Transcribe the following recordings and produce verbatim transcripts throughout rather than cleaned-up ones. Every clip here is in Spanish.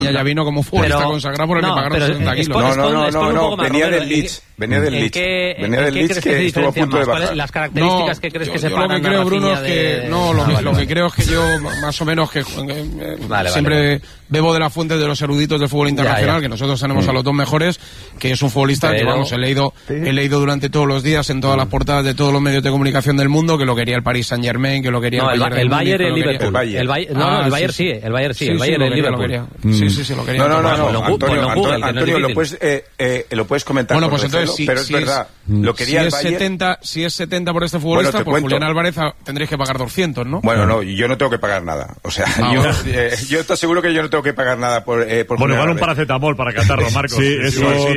Ya, ya vino como futbolista pero, consagrado por el no, que pagaron sesenta kilos. No, no, no, no, no, venía del Leeds. Venía del Leeds. Venía del Leeds que estuvo a punto de bajar. Las características no, que crees yo, que yo se pagan. Lo que creo, Bruno, es que. De... No, lo, ah, que, vale, lo vale. que creo es que yo, más o menos, que eh, vale, siempre vale. bebo de la fuente de los eruditos del fútbol internacional, ya, ya. que nosotros tenemos mm. a los dos mejores, que es un futbolista pero... que, vamos, he leído, ¿sí? he leído durante todos los días en todas las portadas de todos los medios de comunicación del mundo que lo quería el Paris Saint-Germain, que lo quería no, el Bayern. El Bayern y el Liverpool. El Bayern. El Bayern, no, no, el Bayern sí, el Bayern sí, el Bayern y el Liverpool. Sí, sí, sí, lo quería. No, no, no, Antonio, Antonio, lo puedes, eh, eh, lo puedes comentar. Bueno, pues entonces, sí, pero es sí verdad. Es, lo quería si, el es Bayern, setenta, si es setenta por este futbolista, bueno, pues Julián Álvarez tendréis que pagar doscientos, ¿no? Bueno, no, yo no tengo que pagar nada. O sea, ah, yo, eh, yo estoy seguro que yo no tengo que pagar nada por. Eh, por bueno, igual un paracetamol para catarro, Marcos. Sí, eso sí,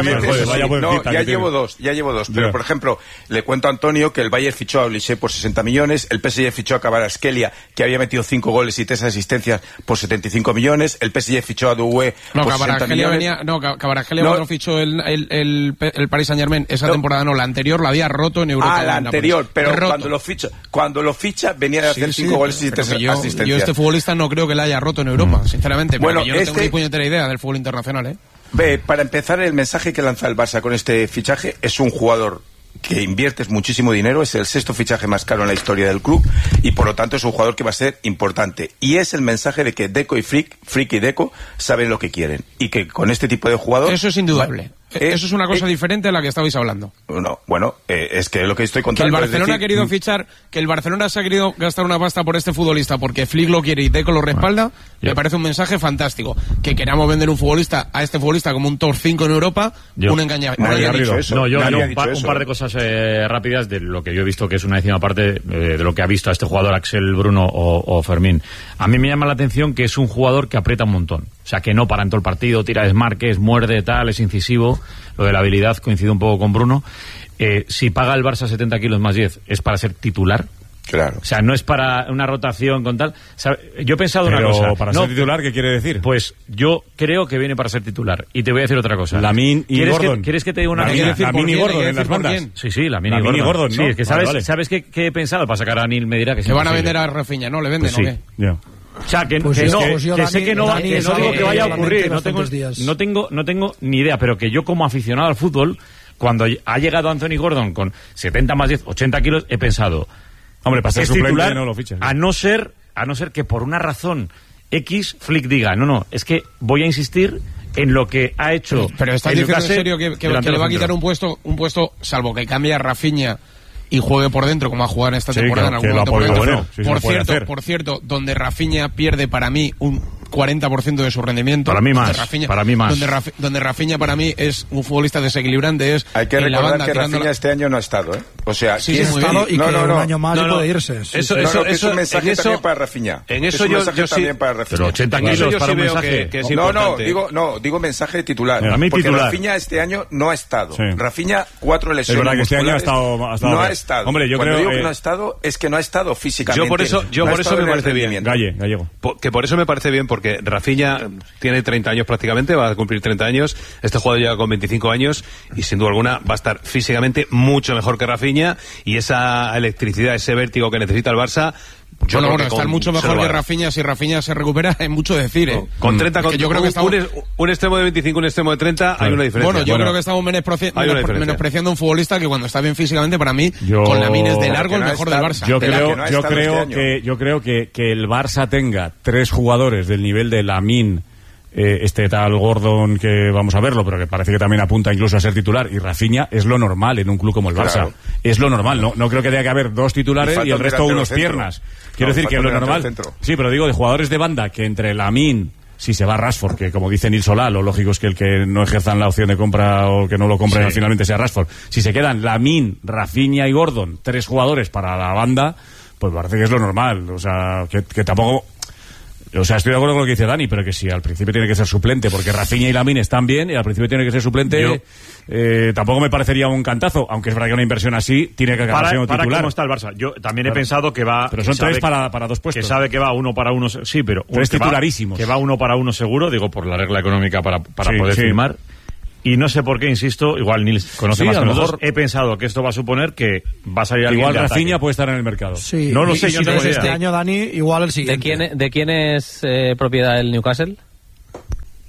no, ya llevo dos, ya llevo dos. Pero, por ejemplo, le cuento a Antonio que el Bayern fichó a Olise por sesenta millones, el P S G fichó a Kvaratskhelia, que había metido cinco goles y tres asistencias, por setenta y cinco millones, el P S G fichó a Doué no, por sesenta millones. Venía, no, Kvaratskhelia no, cuando fichó el, el, el, el Paris Saint-Germain esa no, temporada, no, la anterior la había roto en Europa. Ah, la anterior, pero cuando lo ficha, cuando lo ficha venía de hacer sí, cinco sí, goles y tres yo, asistencias. Yo este futbolista no creo que la haya roto en Europa, mm. sinceramente, bueno, yo no este... tengo ni puñetera idea del fútbol internacional, ¿eh? Ve, para empezar, el mensaje que lanza el Barça con este fichaje es un jugador que inviertes muchísimo dinero, es el sexto fichaje más caro en la historia del club y por lo tanto es un jugador que va a ser importante. Y es el mensaje de que Deco y Frick, Frick y Deco saben lo que quieren y que con este tipo de jugador... Eso es indudable. Eh, Eso es una cosa eh, diferente a la que estabais hablando. No, bueno, eh, es que lo que estoy contando... Que el Barcelona es decir, ha querido fichar, que el Barcelona se ha querido gastar una pasta por este futbolista porque Flick lo quiere y Deco lo respalda, bueno, me yo. parece un mensaje fantástico. Que queramos vender un futbolista a este futbolista como un top cinco en Europa, yo. un engañamiento. Nadie ha dicho eso. No, yo, yo un, par, un par de cosas eh, rápidas de lo que yo he visto, que es una décima parte eh, de lo que ha visto a este jugador Axel, Bruno o, o Fermín. A mí me llama la atención que es un jugador que aprieta un montón. O sea, que no para en todo el partido, tira desmarques, muerde, tal, es incisivo. Lo de la habilidad coincide un poco con Bruno. Eh, si paga el Barça setenta kilos más diez, ¿es para ser titular? Claro. O sea, no es para una rotación con tal... ¿Sabe? Yo he pensado Pero una cosa. ¿para no, ser titular qué quiere decir? Pues yo creo que viene para ser titular. Y te voy a decir otra cosa. Lamine y Gordon. Que, ¿Quieres que te diga una cosa? Lamine y Gordon en las bandas. Sí, sí, Lamine y Gordon. Gordon, ¿no? Sí, es que sabes, vale, vale. ¿sabes qué, qué he pensado? Para sacar a Anil me dirá que se van a vender a Rafinha, ¿no? ¿Le venden pues o qué? Yeah. O sea, que, pues que, no, que, pues yo, que Dani, sé que no, Dani, que no digo que vaya a ocurrir, no tengo, no, tengo, no tengo ni idea, pero que yo como aficionado al fútbol, cuando ha llegado Anthony Gordon con setenta más diez, ochenta kilos, he pensado, hombre, para ser es suplente titular, no lo fiches, ¿no? a no ser, a no ser que por una razón X, Flick diga, no, no, es que voy a insistir en lo que ha hecho. Pero, pero estás diciendo en serio que, que, que le va a quitar un puesto, un puesto, salvo que cambie a Rafinha y juegue por dentro como ha jugado en esta sí, temporada que, en algún momento por dentro. Bueno, sí, por cierto, por cierto, donde Rafinha pierde para mí un cuarenta por ciento de su rendimiento. Para mí más. Rafinha, para mí más. Donde, Raf, donde Rafinha para mí es un futbolista desequilibrante. Es Hay que recordar que Rafinha la... este año no ha estado, ¿eh? O sea, sí, sí, ha estado y no, que no, no. un año más no, no. puede irse. Sí, eso, sí. eso, no, no, eso, es un mensaje eso, también para Rafinha. En eso es un yo, mensaje yo también sí, para Rafinha. Pero ochenta kilos yo para sí un veo mensaje. Que, que es no, importante. no, digo, no, digo mensaje titular. Mira, a mí porque titular. Rafinha este año no ha estado. Sí. Rafinha, cuatro lesiones. Es verdad que este año ha estado, ha estado no ha estado. Hombre, yo Cuando creo digo que eh... no ha estado, es que no ha estado físicamente. Yo por eso, yo no por eso me parece bien. Galle, gallego. Que por eso me parece bien, porque Rafinha tiene treinta años prácticamente, va a cumplir treinta años. Este jugador llega con veinticinco años y sin duda alguna va a estar físicamente mucho mejor que Rafinha, y esa electricidad, ese vértigo que necesita el Barça. Yo bueno, bueno, estar mucho mejor que Rafinha. Si Rafinha se recupera, es mucho decir, ¿eh? Con treinta, con, yo creo que estamos... un, un extremo de veinticinco, un extremo de treinta, claro. Hay una diferencia. Bueno, yo bueno, creo que estamos menospreci... menospreciando a un futbolista que cuando está bien físicamente, para mí, yo... con Lamine es de largo el no mejor está... del Barça. Yo de creo, que no yo creo este que, yo creo que, que el Barça tenga tres jugadores del nivel de Lamine, Eh, este tal Gordon, que vamos a verlo, pero que parece que también apunta incluso a ser titular, y Rafinha, es lo normal en un club como el Barça. Claro. Es lo normal, no, no creo que tenga que haber dos titulares y, y el resto unos piernas. Quiero no, decir que es lo normal. Sí, pero digo, de jugadores de banda, que entre Lamine, si se va Rashford, que como dice Nil Solá, lo lógico es que el que no ejerzan la opción de compra o que no lo compren sí. finalmente sea Rashford. Si se quedan Lamine, Rafinha y Gordon, tres jugadores para la banda, pues parece que es lo normal. O sea, que, que tampoco... O sea, estoy de acuerdo con lo que dice Dani, pero que sí, al principio tiene que ser suplente, porque Rafinha y Lamine están bien, y al principio tiene que ser suplente. Yo, eh, tampoco me parecería un cantazo, aunque es verdad que una inversión así tiene que acabar siendo titular. Para cómo está el Barça. Yo también claro. he pensado que va... Pero son tres para, para dos puestos. Que sabe que va uno para uno... Sí, pero... Tres que titularísimos. Va, que va uno para uno seguro, digo, por la regla económica para, para sí, poder sí. firmar. Y no sé por qué, insisto, igual Nils conoce sí, más que nosotros. He pensado que esto va a suponer que va a salir alguien igual de Rafinha ataque. Puede estar en el mercado. Sí. No lo y, sé, y yo si no tengo idea. Este año, Dani, igual el siguiente. ¿De quién, de quién es eh, propiedad el Newcastle?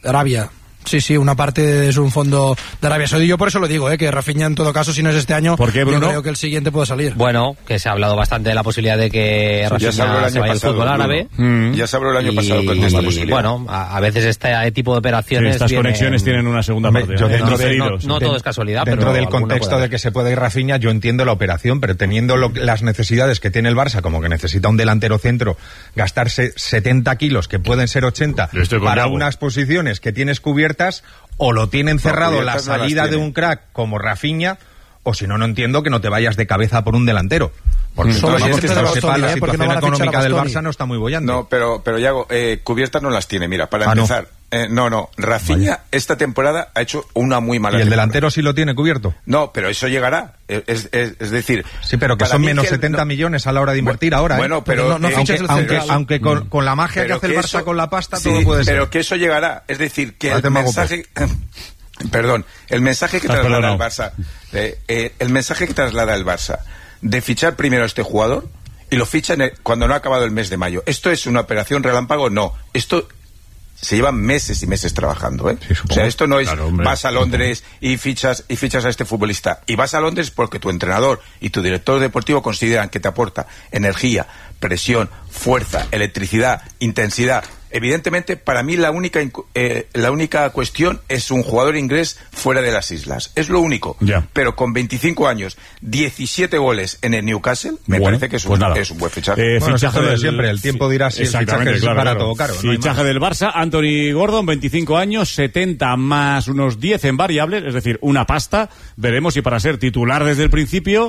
Arabia. Sí, sí, una parte es un fondo de Arabia Saudí. Yo por eso lo digo, ¿eh? Que Rafinha en todo caso, si no es este año, ¿por qué, Bruno? Yo creo que el siguiente puede salir. Bueno, que se ha hablado bastante de la posibilidad de que Rafinha se vaya al fútbol árabe. Mm. Ya se habló el año y, pasado con esta posibilidad. Bueno, a, a veces este tipo de operaciones... Sí, estas vienen, conexiones tienen una segunda parte. Yo dentro de, no, no todo es casualidad, dentro pero del contexto de que se puede ir Rafinha, yo entiendo la operación, pero teniendo lo, las necesidades que tiene el Barça, como que necesita un delantero centro, gastarse setenta kilos, que pueden ser ochenta, para algo. Unas posiciones que tienes cubiertas, o lo tienen cerrado no, la salida no de un crack como Rafinha, o si no, no entiendo que no te vayas de cabeza por un delantero. Porque mm. entonces, vamos, que no sepa, la situación no económica del Barça no está muy bollante. No, pero, pero Yago, eh, cubiertas no las tiene. Mira, para ah, empezar, no. Eh, no, no, Rafinha Vaya. esta temporada ha hecho una muy mala ¿Y el temporada. delantero sí lo tiene cubierto? No, pero eso llegará. Es, es, es decir... Sí, pero que son menos que setenta no, millones a la hora de invertir bueno, ahora. ¿eh? Bueno, pero... No, no eh, aunque, aunque, aunque con, con la magia pero que hace el Barça eso, con la pasta, sí, todo puede ser. Pero que eso llegará. Es decir, que el mensaje... Perdón, el mensaje que traslada el Barça... Eh, eh, el mensaje que traslada el Barça de fichar primero a este jugador y lo fichan cuando no ha acabado el mes de mayo. ¿Esto es una operación relámpago? No. Esto... se llevan meses y meses trabajando, ¿eh? Sí, o sea, esto no es claro, vas a Londres y fichas y fichas a este futbolista. Y vas a Londres porque tu entrenador y tu director deportivo consideran que te aporta energía, presión, fuerza, electricidad, intensidad. Evidentemente, para mí la única eh, la única cuestión es un jugador inglés fuera de las islas. Es lo único. Ya. Pero con veinticinco años, diecisiete goles en el Newcastle, me bueno, parece que es un, pues es un buen fichaje. Eh, bueno, fichaje del, de siempre. El tiempo dirá si el fichaje es claro, barato claro. o caro. Fichaje no del Barça, Anthony Gordon, veinticinco años, setenta más unos diez en variables, es decir, una pasta. Veremos si para ser titular desde el principio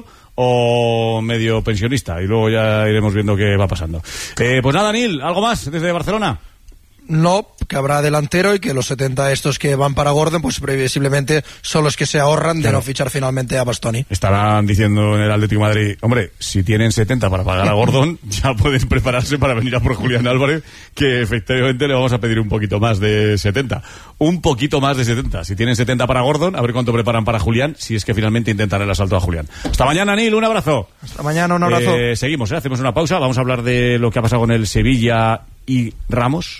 o medio pensionista. Y luego ya iremos viendo qué va pasando. Eh, pues nada, Nil, ¿algo más desde Barcelona? No, que habrá delantero y que los setenta estos que van para Gordon, pues previsiblemente son los que se ahorran de claro. no fichar finalmente a Bastoni. Estarán diciendo en el Atlético de Madrid, hombre, si tienen setenta para pagar a Gordon, ya pueden prepararse para venir a por Julián Álvarez, que efectivamente le vamos a pedir un poquito más de setenta. Un poquito más de setenta. Si tienen setenta para Gordon, a ver cuánto preparan para Julián, si es que finalmente intentan el asalto a Julián. Hasta mañana, Nil, un abrazo. Hasta mañana, un abrazo. Eh, seguimos, ¿eh? Hacemos una pausa, vamos a hablar de lo que ha pasado con el Sevilla y Ramos.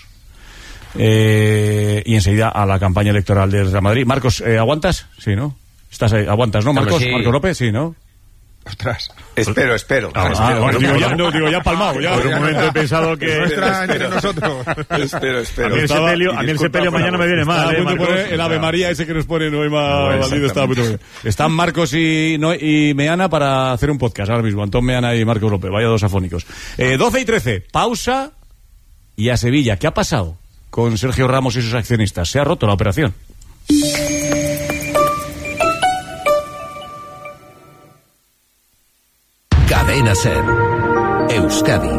Eh, y enseguida a la campaña electoral del Real Madrid. Marcos, eh, ¿aguantas? Sí, ¿no? Estás ahí, aguantas, ¿no, Marcos? Sí. Marcos López, sí, ¿no? Ostras, espero, espero. Ah, espero, ah, bueno, digo, ya, no, digo ya palmado, ya. Por un momento he pensado que... Nuestra entre nosotros. espero, espero. A mí el sepelio, a mí el sepelio mañana me viene mal, eh, Marcos. El Ave María ese que nos pone Noema Valdito está muy bien. Están Marcos y, no, y Meana para hacer un podcast ahora mismo. Antón Meana y Marcos López, vaya dos afónicos. Eh, doce y trece, pausa y a Sevilla. ¿Qué ha pasado con Sergio Ramos y sus accionistas? ¿Se ha roto la operación? Cadena SER, Euskadi.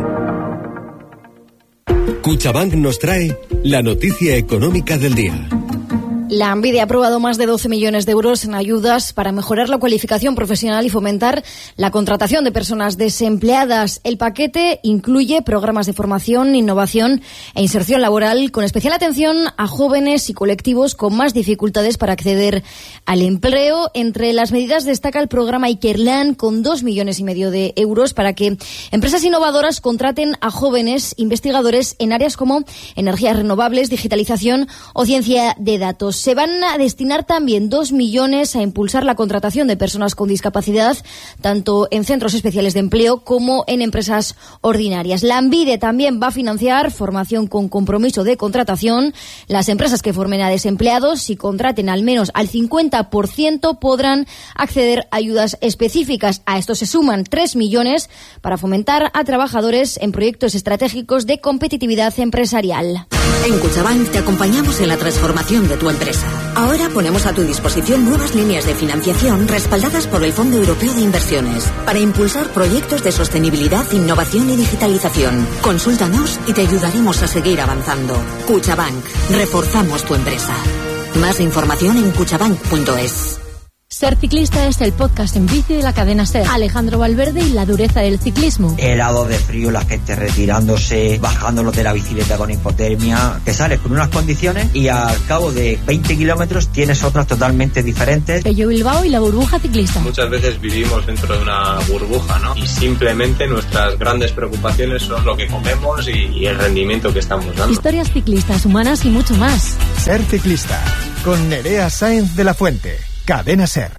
Cuchabank nos trae la noticia económica del día. La ANVIDE ha aprobado más de doce millones de euros en ayudas para mejorar la cualificación profesional y fomentar la contratación de personas desempleadas. El paquete incluye programas de formación, innovación e inserción laboral con especial atención a jóvenes y colectivos con más dificultades para acceder al empleo. Entre las medidas destaca el programa Ikerlan con dos millones y medio de euros para que empresas innovadoras contraten a jóvenes investigadores en áreas como energías renovables, digitalización o ciencia de datos. Se van a destinar también dos millones a impulsar la contratación de personas con discapacidad, tanto en centros especiales de empleo como en empresas ordinarias. La ANVIDE también va a financiar formación con compromiso de contratación. Las empresas que formen a desempleados y contraten al menos al cincuenta por ciento podrán acceder a ayudas específicas. A esto se suman tres millones para fomentar a trabajadores en proyectos estratégicos de competitividad empresarial. En Cuchabank te acompañamos en la transformación de tu empresa. Ahora ponemos a tu disposición nuevas líneas de financiación respaldadas por el Fondo Europeo de Inversiones para impulsar proyectos de sostenibilidad, innovación y digitalización. Consúltanos y te ayudaremos a seguir avanzando. Cuchabank, reforzamos tu empresa. Más información en cuchabank punto es. Ser Ciclista es el podcast en bici de la cadena SER. Alejandro Valverde y la dureza del ciclismo. Helado de frío, la gente retirándose, bajándolo de la bicicleta con hipotermia, que sales con unas condiciones y al cabo de veinte kilómetros tienes otras totalmente diferentes. Pello Bilbao y la burbuja ciclista. Muchas veces vivimos dentro de una burbuja, ¿no? Y simplemente nuestras grandes preocupaciones son lo que comemos y, y el rendimiento que estamos dando. Historias ciclistas, humanas y mucho más. Ser Ciclista, con Nerea Sáenz de la Fuente. Cadena SER.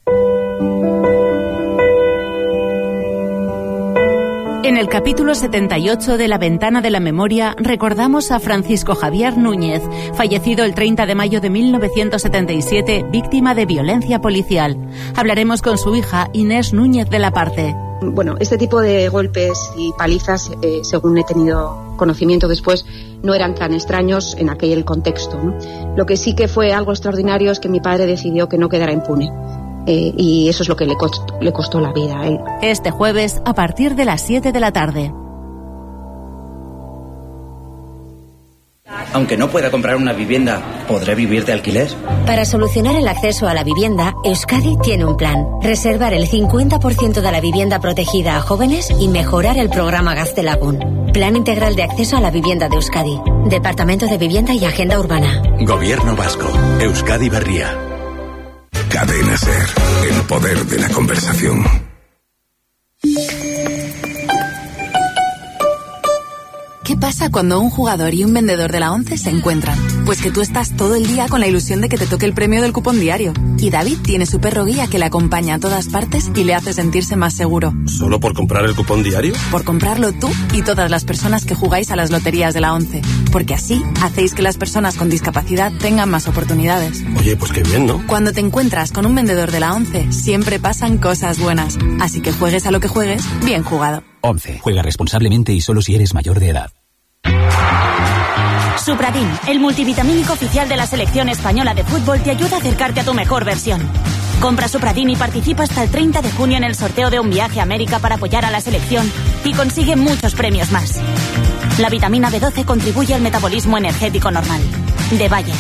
En el capítulo setenta y ocho de La Ventana de la Memoria recordamos a Francisco Javier Núñez, fallecido el treinta de mayo de mil novecientos setenta y siete, víctima de violencia policial. Hablaremos con su hija Inés Núñez de la Parte. Bueno, este tipo de golpes y palizas, eh, según he tenido conocimiento después, no eran tan extraños en aquel contexto, ¿no? Lo que sí que fue algo extraordinario es que mi padre decidió que no quedara impune. Eh, y eso es lo que le costó, le costó la vida a él. Este jueves, a partir de las siete de la tarde. Aunque no pueda comprar una vivienda, ¿podré vivir de alquiler? Para solucionar el acceso a la vivienda, Euskadi tiene un plan. Reservar el cincuenta por ciento de la vivienda protegida a jóvenes y mejorar el programa Gaztelagun. Plan integral de acceso a la vivienda de Euskadi. Departamento de Vivienda y Agenda Urbana. Gobierno Vasco. Euskadi Berria. Cadena SER. El poder de la conversación. ¿Qué pasa cuando un jugador y un vendedor de la ONCE se encuentran? Pues que tú estás todo el día con la ilusión de que te toque el premio del cupón diario. Y David tiene su perro guía que le acompaña a todas partes y le hace sentirse más seguro. ¿Solo por comprar el cupón diario? Por comprarlo tú y todas las personas que jugáis a las loterías de la ONCE. Porque así hacéis que las personas con discapacidad tengan más oportunidades. Oye, pues qué bien, ¿no? Cuando te encuentras con un vendedor de la ONCE, siempre pasan cosas buenas. Así que juegues a lo que juegues, bien jugado. ONCE. Juega responsablemente y solo si eres mayor de edad. Supradin, el multivitamínico oficial de la selección española de fútbol, te ayuda a acercarte a tu mejor versión. Compra Supradin y participa hasta el treinta de junio en el sorteo de un viaje a América para apoyar a la selección y consigue muchos premios más. La vitamina B doce contribuye al metabolismo energético normal. De Bayer.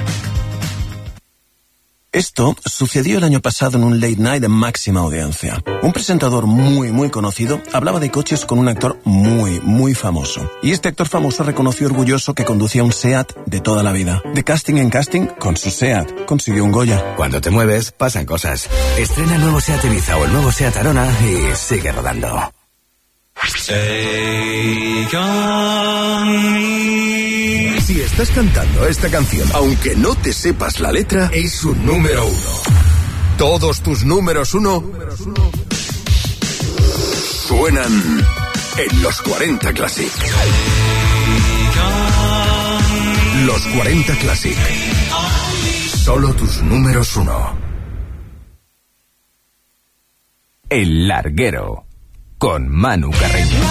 Esto sucedió el año pasado en un late night de máxima audiencia. Un presentador muy, muy conocido hablaba de coches con un actor muy, muy famoso. Y este actor famoso reconoció orgulloso que conducía un SEAT de toda la vida. De casting en casting, con su SEAT, consiguió un Goya. Cuando te mueves, pasan cosas. Estrena el nuevo SEAT Ibiza o el nuevo SEAT Arona y sigue rodando. Si estás cantando esta canción, aunque no te sepas la letra, es un número uno. Todos tus números uno suenan en los cuarenta Classic. Los cuarenta Classic. Solo tus números uno. El Larguero, con Manu Carreño.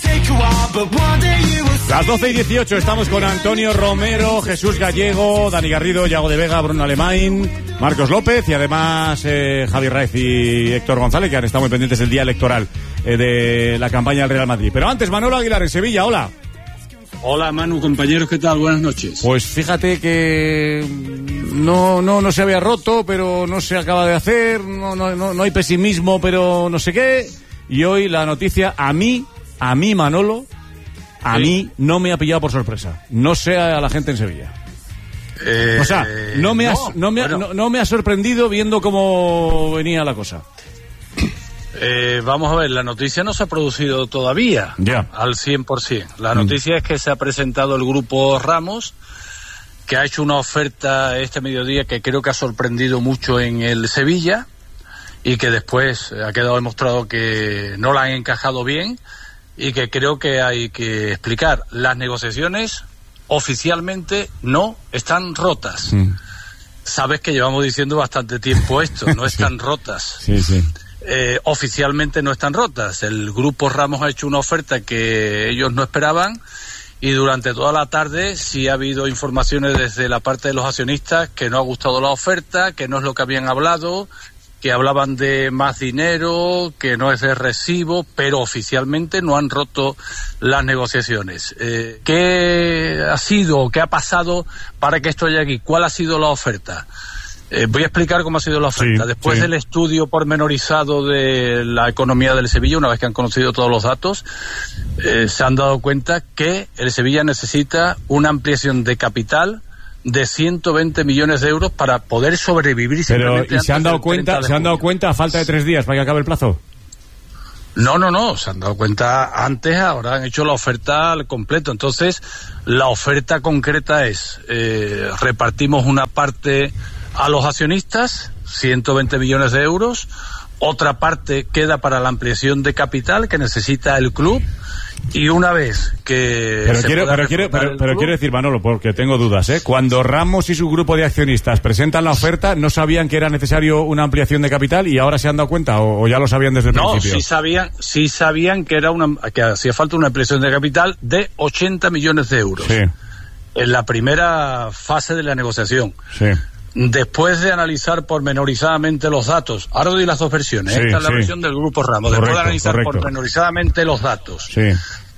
Las doce y dieciocho estamos con Antonio Romero, Jesús Gallego, Dani Garrido, Yago de Vega, Bruno Alemán, Marcos López y además eh, Javi Raez y Héctor González, que han estado muy pendientes del día electoral eh, de la campaña del Real Madrid. Pero antes, Manolo Aguilar en Sevilla, hola. Hola Manu, compañeros, ¿qué tal? Buenas noches. Pues fíjate que no, no, no se había roto, pero no se acaba de hacer, no, no, no, no hay pesimismo, pero no sé qué. Y hoy la noticia, a mí, a mí Manolo, a sí. mí no me ha pillado por sorpresa. No sé a la gente en Sevilla. Eh, o sea, no me, no, has, no, me bueno. ha, no, no me ha sorprendido viendo cómo venía la cosa. Eh, vamos a ver, la noticia no se ha producido todavía yeah. al cien por ciento. La noticia mm. es que se ha presentado el grupo Ramos, que ha hecho una oferta este mediodía que creo que ha sorprendido mucho en el Sevilla y que después ha quedado demostrado que no la han encajado bien y que creo que hay que explicar. Las negociaciones oficialmente no están rotas. Mm. Sabes que llevamos diciendo bastante tiempo esto, no están sí. rotas. Sí, sí. Eh, oficialmente no están rotas. El grupo Ramos ha hecho una oferta que ellos no esperaban y durante toda la tarde sí ha habido informaciones desde la parte de los accionistas que no ha gustado la oferta, que no es lo que habían hablado, que hablaban de más dinero, que no es de recibo, pero oficialmente no han roto las negociaciones. Eh, ¿Qué ha sido, qué ha pasado para que esto llegue aquí? ¿Cuál ha sido la oferta? Eh, voy a explicar cómo ha sido la oferta. Sí, Después sí. del estudio pormenorizado de la economía del Sevilla, una vez que han conocido todos los datos, eh, se han dado cuenta que el Sevilla necesita una ampliación de capital de ciento veinte millones de euros para poder sobrevivir. Pero, ¿y se han dado del cuenta, treinta de se han dado junio. cuenta a falta de tres días para que acabe el plazo? No, no, no, se han dado cuenta antes, ahora han hecho la oferta al completo. Entonces, la oferta concreta es, eh, repartimos una parte a los accionistas, ciento veinte millones de euros, otra parte queda para la ampliación de capital que necesita el club, y una vez que... Pero, se quiero, pueda pero, quiero, reforzar pero, el pero club, quiero decir, Manolo, porque tengo dudas, ¿eh? Cuando Ramos y su grupo de accionistas presentan la oferta, ¿no sabían que era necesario una ampliación de capital y ahora se han dado cuenta o, o ya lo sabían desde el no, principio? sí sabían, sí sabían que era una, que hacía falta una ampliación de capital de ochenta millones de euros. Sí. En la primera fase de la negociación. Sí. Después de analizar pormenorizadamente los datos, ahora doy las dos versiones, Sí, esta es la sí. versión del Grupo Ramos, Correcto, después de analizar correcto. pormenorizadamente los datos Sí.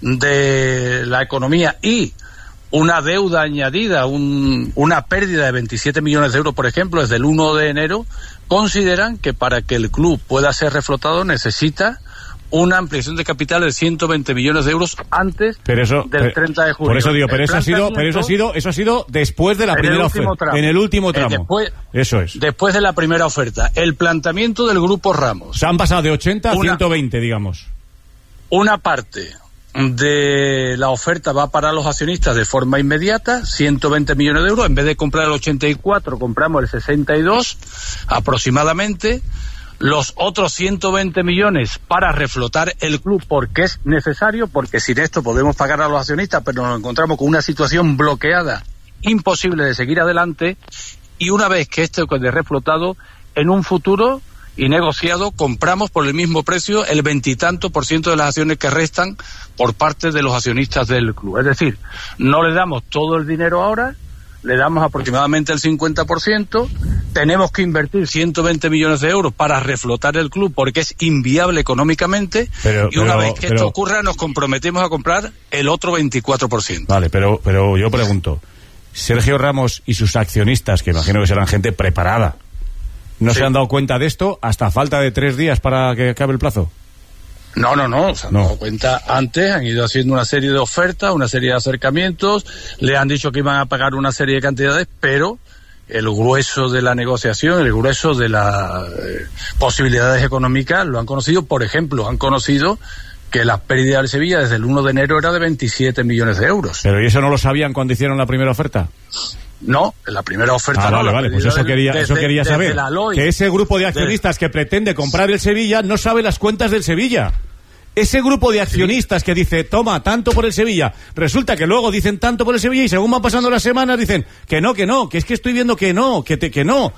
de la economía y una deuda añadida, un, una pérdida de veintisiete millones de euros, por ejemplo, desde el uno de enero, consideran que para que el club pueda ser reflotado necesita una ampliación de capital de ciento veinte millones de euros antes Pero eso, del eh, treinta de junio. Por eso digo, pero El eso ha sido, pero eso ha planteamiento- sido, eso ha sido después de la En el primera último oferta. tramo. En el último Eh, tramo. después- Eso es. Después de la primera oferta, el planteamiento del Grupo Ramos. Se han pasado de ochenta a Una- ciento veinte, digamos. Una parte de la oferta va para los accionistas de forma inmediata, ciento veinte millones de euros. En vez de comprar el ochenta y cuatro, compramos el sesenta y dos aproximadamente. Los otros ciento veinte millones para reflotar el club porque es necesario, porque sin esto podemos pagar a los accionistas, pero nos encontramos con una situación bloqueada, imposible de seguir adelante. Y una vez que esto quede reflotado, en un futuro y negociado, compramos por el mismo precio el veintitanto por ciento de las acciones que restan por parte de los accionistas del club. Es decir, no le damos todo el dinero ahora, le damos aproximadamente el cincuenta por ciento, tenemos que invertir ciento veinte millones de euros para reflotar el club porque es inviable económicamente, Pero- y una pero- vez que pero- esto ocurra nos comprometemos a comprar el otro veinticuatro por ciento. Vale, pero, pero yo pregunto, Sergio Ramos y sus accionistas, que imagino que serán gente preparada, ¿no Sí. se han dado cuenta de esto hasta falta de tres días para que acabe el plazo? No, no, no, se han No. dado cuenta antes, han ido haciendo una serie de ofertas, una serie de acercamientos, le han dicho que iban a pagar una serie de cantidades, pero el grueso de la negociación, el grueso de las eh, posibilidades económicas lo han conocido. Por ejemplo, han conocido que la pérdida del Sevilla desde el uno de enero era de veintisiete millones de euros. Pero ¿y eso no lo sabían cuando hicieron la primera oferta? No, en la primera oferta Ah, no. vale, la vale, pues pérdida eso del- quería, eso desde- quería desde saber. la L O I, Que ese grupo de accionistas que pretende comprar el Sevilla no sabe las cuentas del Sevilla. Ese grupo de accionistas que dice, toma, tanto por el Sevilla, resulta que luego dicen tanto por el Sevilla y según van pasando las semanas dicen que no, que no, que es que estoy viendo que no, que, te, que no.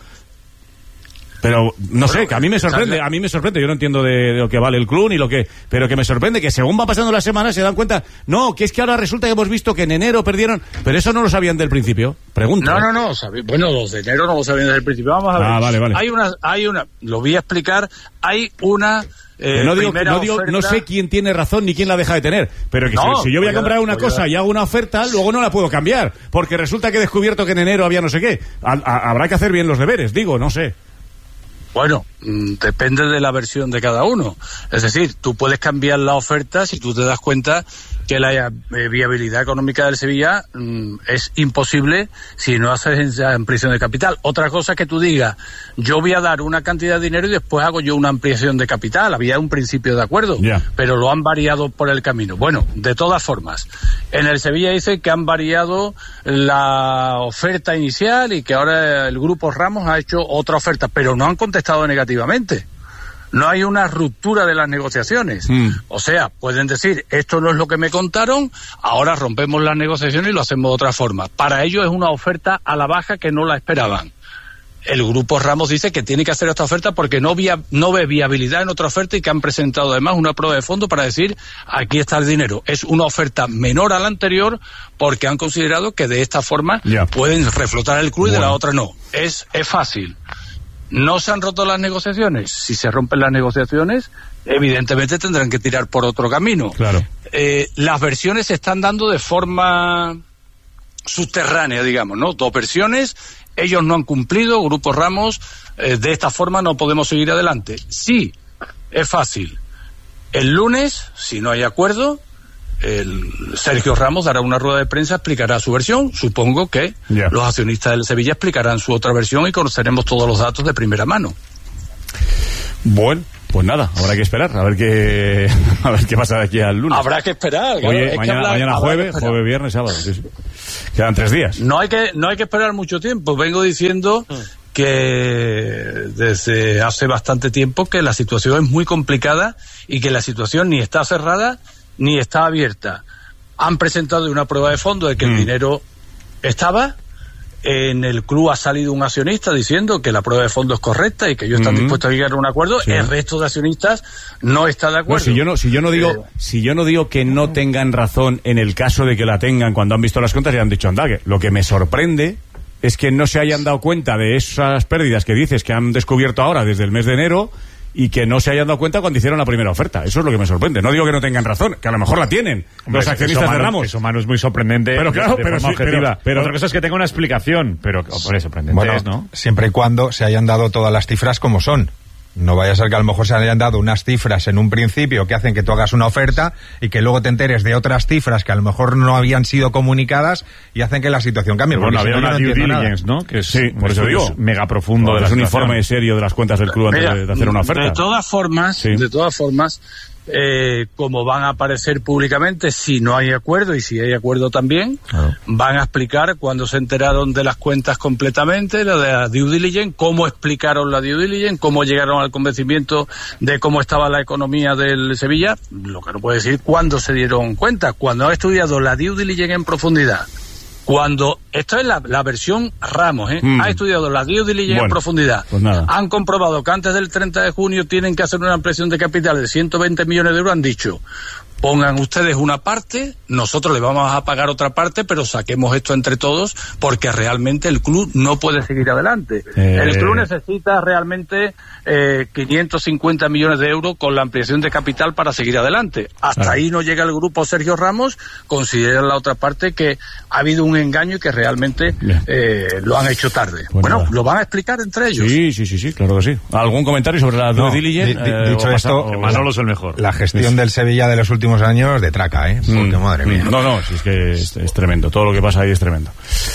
Pero no sé, que a mí me sorprende, a mí me sorprende, yo no entiendo de, de lo que vale el club ni lo que, pero que me sorprende que según van pasando las semanas se dan cuenta, no, que es que ahora resulta que hemos visto que en enero perdieron, pero eso no lo sabían del principio, pregunto. No, ¿eh? no, no, sabe- bueno, los de enero no lo sabían desde el principio. Vamos a ver. Ah, vale, vale. Hay una, hay una, lo voy a explicar, hay una eh, Que no, digo, primera no, digo, no oferta- sé quién tiene razón ni quién la deja de tener, pero que No, si, si yo voy a voy a- comprar una voy a- cosa y hago una oferta, luego no la puedo cambiar, porque resulta que he descubierto que en enero había no sé qué. A- a- habrá que hacer bien los deberes, digo, no sé. Bueno, mm, depende de la versión de cada uno. Es decir, tú puedes cambiar la oferta si tú te das cuenta que la eh, viabilidad económica del Sevilla mm, es imposible si no haces esa ampliación de capital. Otra cosa es que tú digas, yo voy a dar una cantidad de dinero y después hago yo una ampliación de capital. Había un principio de acuerdo, Ya. pero lo han variado por el camino. Bueno, de todas formas, en el Sevilla dice que han variado la oferta inicial y que ahora el Grupo Ramos ha hecho otra oferta, pero no han contestado negativamente. No hay una ruptura de las negociaciones. Mm. O sea, pueden decir, esto no es lo que me contaron, ahora rompemos las negociaciones y lo hacemos de otra forma. Para ellos es una oferta a la baja que no la esperaban. El Grupo Ramos dice que tiene que hacer esta oferta porque no, via, no ve viabilidad en otra oferta y que han presentado además una prueba de fondo para decir, aquí está el dinero. Es una oferta menor a la anterior porque han considerado que de esta forma Ya. pueden reflotar el club y de Bueno. la otra no. Es, es fácil. ¿No se han roto las negociaciones? Si se rompen las negociaciones, evidentemente tendrán que tirar por otro camino. Claro. Eh, las versiones se están dando de forma subterránea, digamos, ¿no? Dos versiones, ellos no han cumplido, Grupo Ramos, eh, de esta forma no podemos seguir adelante. Sí, es fácil. El lunes, si no hay acuerdo, el Sergio Ramos dará una rueda de prensa, explicará su versión. Supongo que yeah. los accionistas del Sevilla explicarán su otra versión y conoceremos todos los datos de primera mano. Bueno, pues nada, habrá que esperar a ver qué a ver qué pasa de aquí al lunes. Habrá que esperar. Claro. Oye, es mañana, que hablar, mañana jueves, jueves, viernes, sábado. Sí, sí. Quedan tres días. No hay que no hay que esperar mucho tiempo. Vengo diciendo mm. que desde hace bastante tiempo que la situación es muy complicada y que la situación ni está cerrada ni está abierta. Han presentado una prueba de fondo de que mm. el dinero estaba. En el club ha salido un accionista diciendo que la prueba de fondo es correcta y que ellos están mm-hmm. dispuestos a llegar a un acuerdo. Sí. El resto de accionistas no está de acuerdo. No, si yo no, si yo no digo, eh, si yo no digo que no tengan razón en el caso de que la tengan cuando han visto las cuentas y han dicho, anda, que lo que me sorprende es que no se hayan dado cuenta de esas pérdidas que dices que han descubierto ahora desde el mes de enero y que no se hayan dado cuenta cuando hicieron la primera oferta. Eso es lo que me sorprende. No digo que no tengan razón, que a lo mejor la tienen. Hombre, los accionistas eso, de Ramos. Eso, Manu, es muy sorprendente. Pero claro, de pero, forma sí, objetiva. Pero, pero otra cosa es que tenga una explicación, pero por eso sorprendente bueno, es, ¿no? Siempre y cuando se hayan dado todas las cifras como son. No vaya a ser que a lo mejor se hayan dado unas cifras en un principio que hacen que tú hagas una oferta y que luego te enteres de otras cifras que a lo mejor no habían sido comunicadas y hacen que la situación cambie. Bueno, había si no, una no due diligence, nada. ¿no? Que es, sí, por eso digo, mega profundo. No, de es un situación. informe serio de las cuentas del club antes Mira, de, de hacer una oferta. De todas formas, sí. de todas formas, eh, como van a aparecer públicamente, si no hay acuerdo y si hay acuerdo también, claro. van a explicar cuándo se enteraron de las cuentas completamente, la de la due diligence, cómo explicaron la due diligence, cómo llegaron al convencimiento de cómo estaba la economía del Sevilla. Lo que no puede decir cuándo se dieron cuenta, cuando ha estudiado la due diligence en profundidad. Cuando, esto es la, la versión Ramos, ¿eh? Mm. Ha estudiado la due diligence bueno, en profundidad. Pues nada. Han comprobado que antes del treinta de junio tienen que hacer una ampliación de capital de ciento veinte millones de euros. Han dicho, pongan ustedes una parte, nosotros les vamos a pagar otra parte, pero saquemos esto entre todos porque realmente el club no puede seguir adelante. Eh... El club necesita realmente eh, quinientos cincuenta millones de euros con la ampliación de capital para seguir adelante. Hasta claro. ahí no llega el grupo Sergio Ramos, consideran la otra parte que ha habido un engaño y que realmente eh, lo han hecho tarde. Pues bueno, nada. Lo van a explicar entre ellos. Sí, sí, sí, sí, claro que sí. ¿Algún comentario sobre la due no, diligence? Di, di, eh, dicho esto, o... Manolo es el mejor. La gestión sí. del Sevilla de los últimos años de traca, ¿eh? Porque mm, madre mía. No, no, si es que es, es tremendo. Todo lo que pasa ahí es tremendo.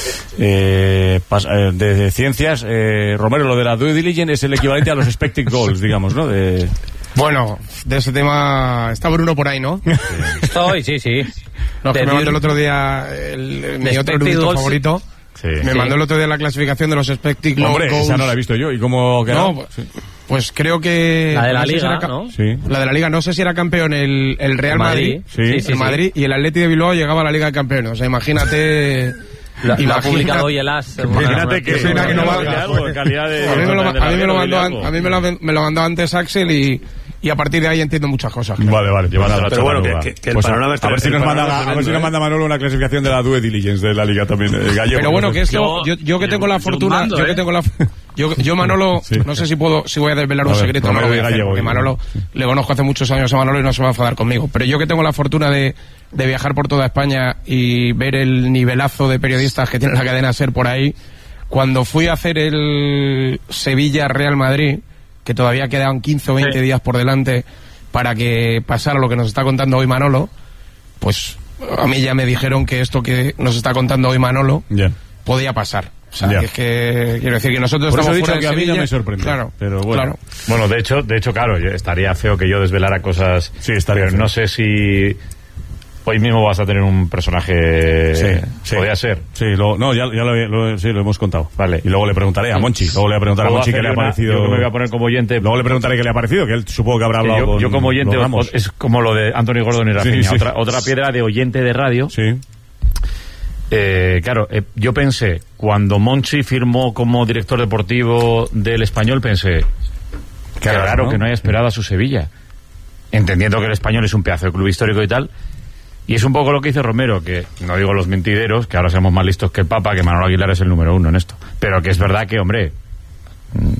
Eh, pas, eh, de, de ciencias, eh, Romero, lo de la due diligence es el equivalente a los expected goals, digamos, ¿no? De... Bueno, de ese tema está Bruno por ahí, ¿no? Estoy, sí, sí. No, que me mandó el otro día el, el, mi otro erudito favorito. Sí. Me sí. mandó el otro día la clasificación de los expected goals. Hombre, esa no la he visto yo. ¿Y cómo quedó? No, sí. Pues creo que... La de la no Liga, si era, ¿no? Sí. La de la Liga. No sé si era campeón el, el Real Madrid. Madrid. Sí, el sí, Madrid. Sí. Y el Atleti de Bilbao llegaba a la Liga de Campeones. O sea, imagínate... Lo, lo ha publicado hoy el As. Imagínate que... que, que no va, algo, calidad de, a mí me lo, a mí me lo mandó, a mí me lo, me lo mandó antes Axel y... Y a partir de ahí entiendo muchas cosas. Claro. Vale, vale. Nada, pero bueno, que, que, que el pues panorama está... A ver si nos manda, a ver si nos manda Manolo una clasificación de la due diligence de la Liga también. Eh, gallego, pero bueno, que esto... Yo, yo que tengo la fortuna... Mando, yo ¿eh? que tengo la... Yo, yo Manolo... Sí. No sé si puedo... Si voy a desvelar a un ver, secreto. No, no lo voy a hacer, gallego, porque Manolo... Sí. Le conozco hace muchos años a Manolo y no se va a enfadar conmigo. Pero yo que tengo la fortuna de, de viajar por toda España y ver el nivelazo de periodistas que tiene la cadena SER por ahí... Cuando fui a hacer el Sevilla-Real Madrid, que todavía quedaban quince o veinte sí. días por delante... para que pasara lo que nos está contando hoy Manolo, pues a mí ya me dijeron que esto que nos está contando hoy Manolo yeah. podía pasar. O sea, yeah. que es que quiero decir que nosotros por estamos eso he dicho fuera que de Sevilla. A mí no me sorprende. Claro, pero bueno. Claro. Bueno, de hecho, de hecho, claro, estaría feo que yo desvelara cosas. Sí, estaría pero feo. No sé si hoy mismo vas a tener un personaje. Sí, sí. Podría ser. Sí, lo, no, ya, ya lo, lo, sí, lo hemos contado. Vale. Y luego le preguntaré a Monchi. Luego le voy a preguntar a Monchi qué le ha parecido. Yo me voy a poner como oyente. Luego le preguntaré qué le ha parecido, que él supongo que habrá hablado yo, con yo como oyente, es como lo de Anthony Gordon y Rafinha. Sí, sí. Otra, otra piedra de oyente de radio. Sí. Eh, claro, eh, yo pensé, cuando Monchi firmó como director deportivo del Español, pensé, qué raro, ¿no? Que no haya esperado a su Sevilla. Entendiendo que el Español es un pedazo de club histórico y tal. Y es un poco lo que dice Romero, que no digo los mentideros, que ahora somos más listos que el Papa, que Manolo Aguilar es el número uno en esto. Pero que es verdad que, hombre,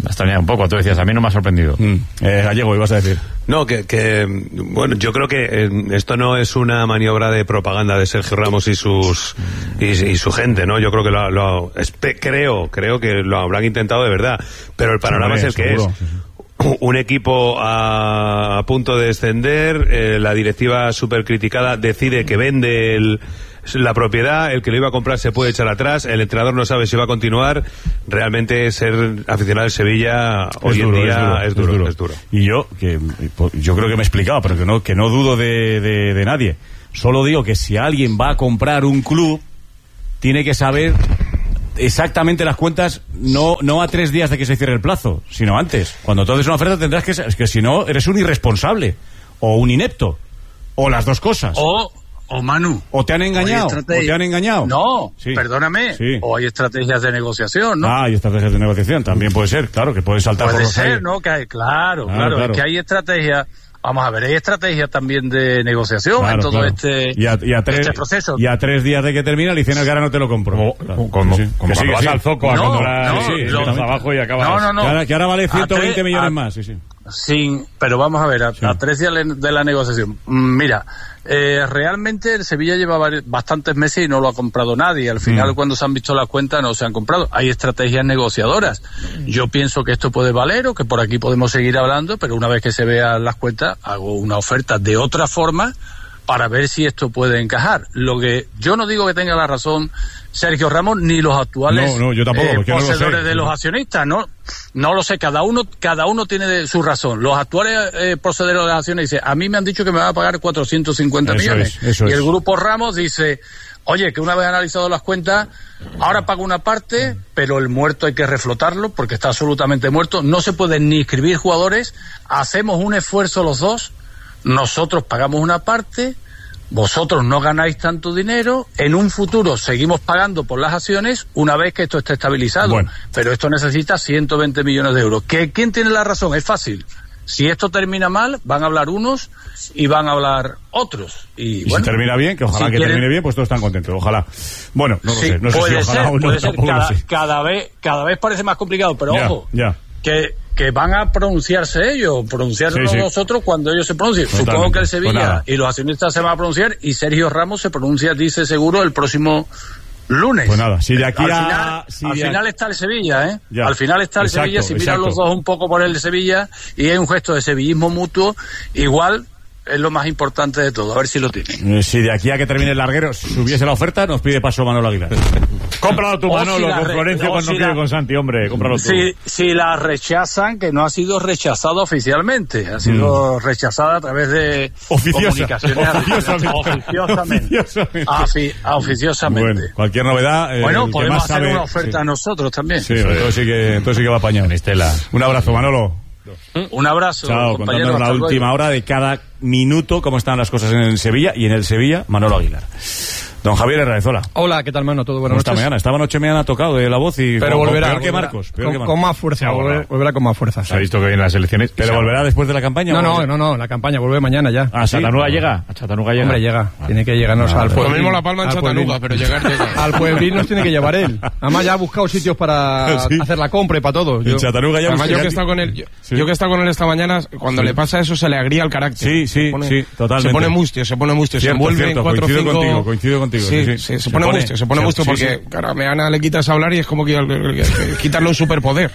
me extraña un poco. Tú decías, a mí no me ha sorprendido. Mm. Eh, Gallego, ibas a decir. No, que, que bueno, yo creo que eh, esto no es una maniobra de propaganda de Sergio Ramos y sus y, y su gente, ¿no? Yo creo que lo, lo espe, creo, creo que lo habrán intentado de verdad, pero el panorama sí, es el que seguro. es. Un equipo a, a punto de descender, eh, la directiva súper criticada decide que vende el la propiedad, el que lo iba a comprar se puede echar atrás, el entrenador no sabe si va a continuar. Realmente ser aficionado al Sevilla hoy en día es duro, es duro, es duro. Y yo, que yo creo que me he explicado, pero que no, que no dudo de, de, de nadie. Solo digo que si alguien va a comprar un club, tiene que saber exactamente las cuentas, no, no a tres días de que se cierre el plazo, sino antes. Cuando tú haces una oferta tendrás que... Es que si no, eres un irresponsable, o un inepto, o las dos cosas. O... O Manu. O te han engañado. O te han engañado. No, sí. Perdóname. Sí. O hay estrategias de negociación, ¿no? Ah, hay estrategias de negociación. También puede ser, claro, que puedes saltar puede por los ser, aires. ¿no? Que hay, claro, ah, claro, claro. Es que hay estrategias. Vamos a ver, hay estrategias también de negociación claro, en todo claro. este, y a, y a tres, este proceso. Y a tres días de que termina, le dicen que ahora no te lo compro. Como, claro. como, sí, como sí, cuando sí, vas sí. al Zoco a no, controlar no, sí, los, abajo y acabas. No, no, no. Que ahora, que ahora vale ciento veinte tres, millones a, más, sí, sí. Sin, pero vamos a ver, a, sí. a tres días de la negociación. Mira, eh, realmente el Sevilla lleva bastantes meses y no lo ha comprado nadie. Al final, mm. cuando se han visto las cuentas, no se han comprado. Hay estrategias negociadoras. Yo pienso que esto puede valer o que por aquí podemos seguir hablando, pero una vez que se vean las cuentas, hago una oferta de otra forma para ver si esto puede encajar. Lo que yo no digo que tenga la razón Sergio Ramos ni los actuales no, no, yo tampoco, eh, poseedores no lo sé. de los accionistas, no no lo sé, cada uno cada uno tiene de su razón. Los actuales eh, poseedores de las acciones dicen, a mí me han dicho que me va a pagar cuatrocientos cincuenta eso millones. Es, eso y el es. grupo Ramos dice, oye, que una vez analizado las cuentas, ahora pago una parte, pero el muerto hay que reflotarlo porque está absolutamente muerto, no se pueden ni inscribir jugadores, hacemos un esfuerzo los dos, nosotros pagamos una parte, vosotros no ganáis tanto dinero, en un futuro seguimos pagando por las acciones una vez que esto esté estabilizado. Bueno. Pero esto necesita ciento veinte millones de euros. ¿Que, ¿Quién tiene la razón? Es fácil. Si esto termina mal, van a hablar unos y van a hablar otros. Y, y bueno, si termina bien, que ojalá si que quieren... termine bien, pues todos están contentos, ojalá. Bueno, no lo sí, sé, no sé puede si ojalá ser, o no, puede ser. Cada, sé. cada, vez, cada vez parece más complicado, pero ya, ojo, ya. que... que van a pronunciarse ellos, pronunciarnos sí, sí. nosotros cuando ellos se pronuncien. Totalmente. Supongo que el Sevilla pues y los accionistas se van a pronunciar y Sergio Ramos se pronuncia, dice seguro, el próximo lunes. Pues nada, si de aquí al a... Final, si al de final a... está el Sevilla, ¿eh? Ya. Al final está el exacto, Sevilla, si miran exacto. los dos un poco por el de Sevilla y hay un gesto de sevillismo mutuo, igual... es lo más importante de todo, a ver si lo tienen. Si de aquí a que termine el larguero subiese la oferta, nos pide paso Manolo Aguilar. Cómpralo tú, Manolo, si con Florencio, con si no quiere con Santi, hombre, cómpralo tú. Si, si la rechazan, que no ha sido rechazada oficialmente, ha sido mm. rechazada a través de Oficiosa. comunicaciones Oficiosamente. Oficiosamente. Oficiosamente. Afi, oficiosamente. Bueno, cualquier novedad. Eh, bueno, podemos hacer sabe, una oferta sí. nosotros también. Sí, entonces sí que, entonces sí que va apañado. Estela. Un abrazo, Manolo. Un abrazo. Chao, contándonos la última hora de cada minuto cómo están las cosas en el Sevilla y en el Sevilla, Manolo Aguilar. Don Javier Herraezola. Hola, ¿qué tal, mano? Todo buenas noches. Esta mañana, esta noche me han tocado de la voz y pero con, volverá, peor que volverá, Marcos. Peor con, que Marcos. con más fuerza, volverá, volverá con más fuerza. Se ha visto que vienen las elecciones. ¿Pero volverá después de la campaña? No, no, no, no, la campaña vuelve mañana ya. ¿A Chattanooga llega? ¿A Chattanooga llega? Hombre, llega. Ah. Tiene que llegarnos ah, al pueblo. Lo mismo La Palma en Chattanooga, pero llegar llega. Al pueblín nos tiene que llevar él. Además ya ha buscado sitios para ¿Sí? hacer la compra y para todo. Yo, en Chattanooga ya Además yo que he estado con él, yo, sí. yo que he estado con él esta mañana, cuando sí. le pasa eso se le agria el carácter. Sí, sí, pone, sí, totalmente. Se pone mustio, se pone mustio, cierto, se envuelve cierto, en cuatro o coincido cinco... contigo, coincido contigo. Sí, sí, sí, se, se pone pone mustio, se pone mustio sí, porque, sí. claro, a Meana le quitas a hablar y es como que, que, que quitarle un superpoder.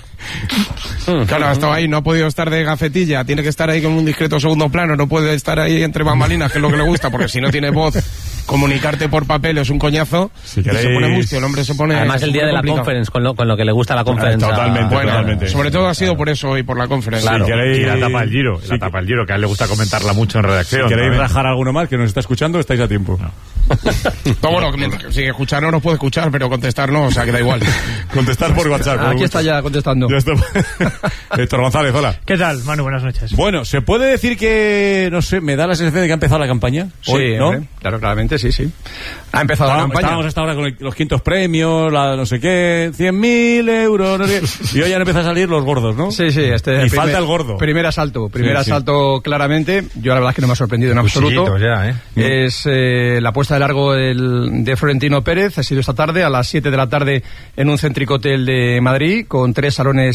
Claro, ha estado ahí, no ha podido estar de gacetilla, tiene que estar ahí con un discreto segundo plano, no puede estar ahí entre bambalinas, que es lo que le gusta, porque si no tiene voz, comunicarte por papel es un coñazo, si queréis... se pone mustio, el hombre se pone... Además el día de la conference, con lo, con lo que le gusta la conferencia. Totalmente, bueno, totalmente. Sobre todo ha sido por eso y por la conferencia. Claro. Si queréis... Y la tapa el Giro, la tapa el Giro, que a él le gusta comentarla mucho en redacción. Si queréis ¿sabes? rajar alguno más que nos está escuchando, estáis a tiempo. No. No, bueno, si escuchar no nos puede escuchar, pero contestar no, o sea que da igual. Contestar por WhatsApp. Aquí por está ya contestando. Ya está. Héctor González, hola. ¿Qué tal, Manu? Buenas noches. Bueno, ¿se puede decir que, no sé, me da la sensación de que ha empezado la campaña? Hoy, sí, ¿no? Hombre, claro, claramente, sí, sí. Ha empezado Estábamos, la campaña. Estábamos hasta ahora con el, los quintos premios, la no sé qué, cien mil euros, no sé qué. Y hoy ya han empezado a salir los gordos, ¿no? Sí, sí. Este y primer, falta el gordo. Primer asalto, primer sí, asalto sí. claramente. Yo la verdad es que no me ha sorprendido en absoluto. Ya, ¿eh? Es eh, la puesta de largo del, de Florentino Pérez. Ha sido esta tarde, a las siete de la tarde, en un céntrico hotel de Madrid, con tres salones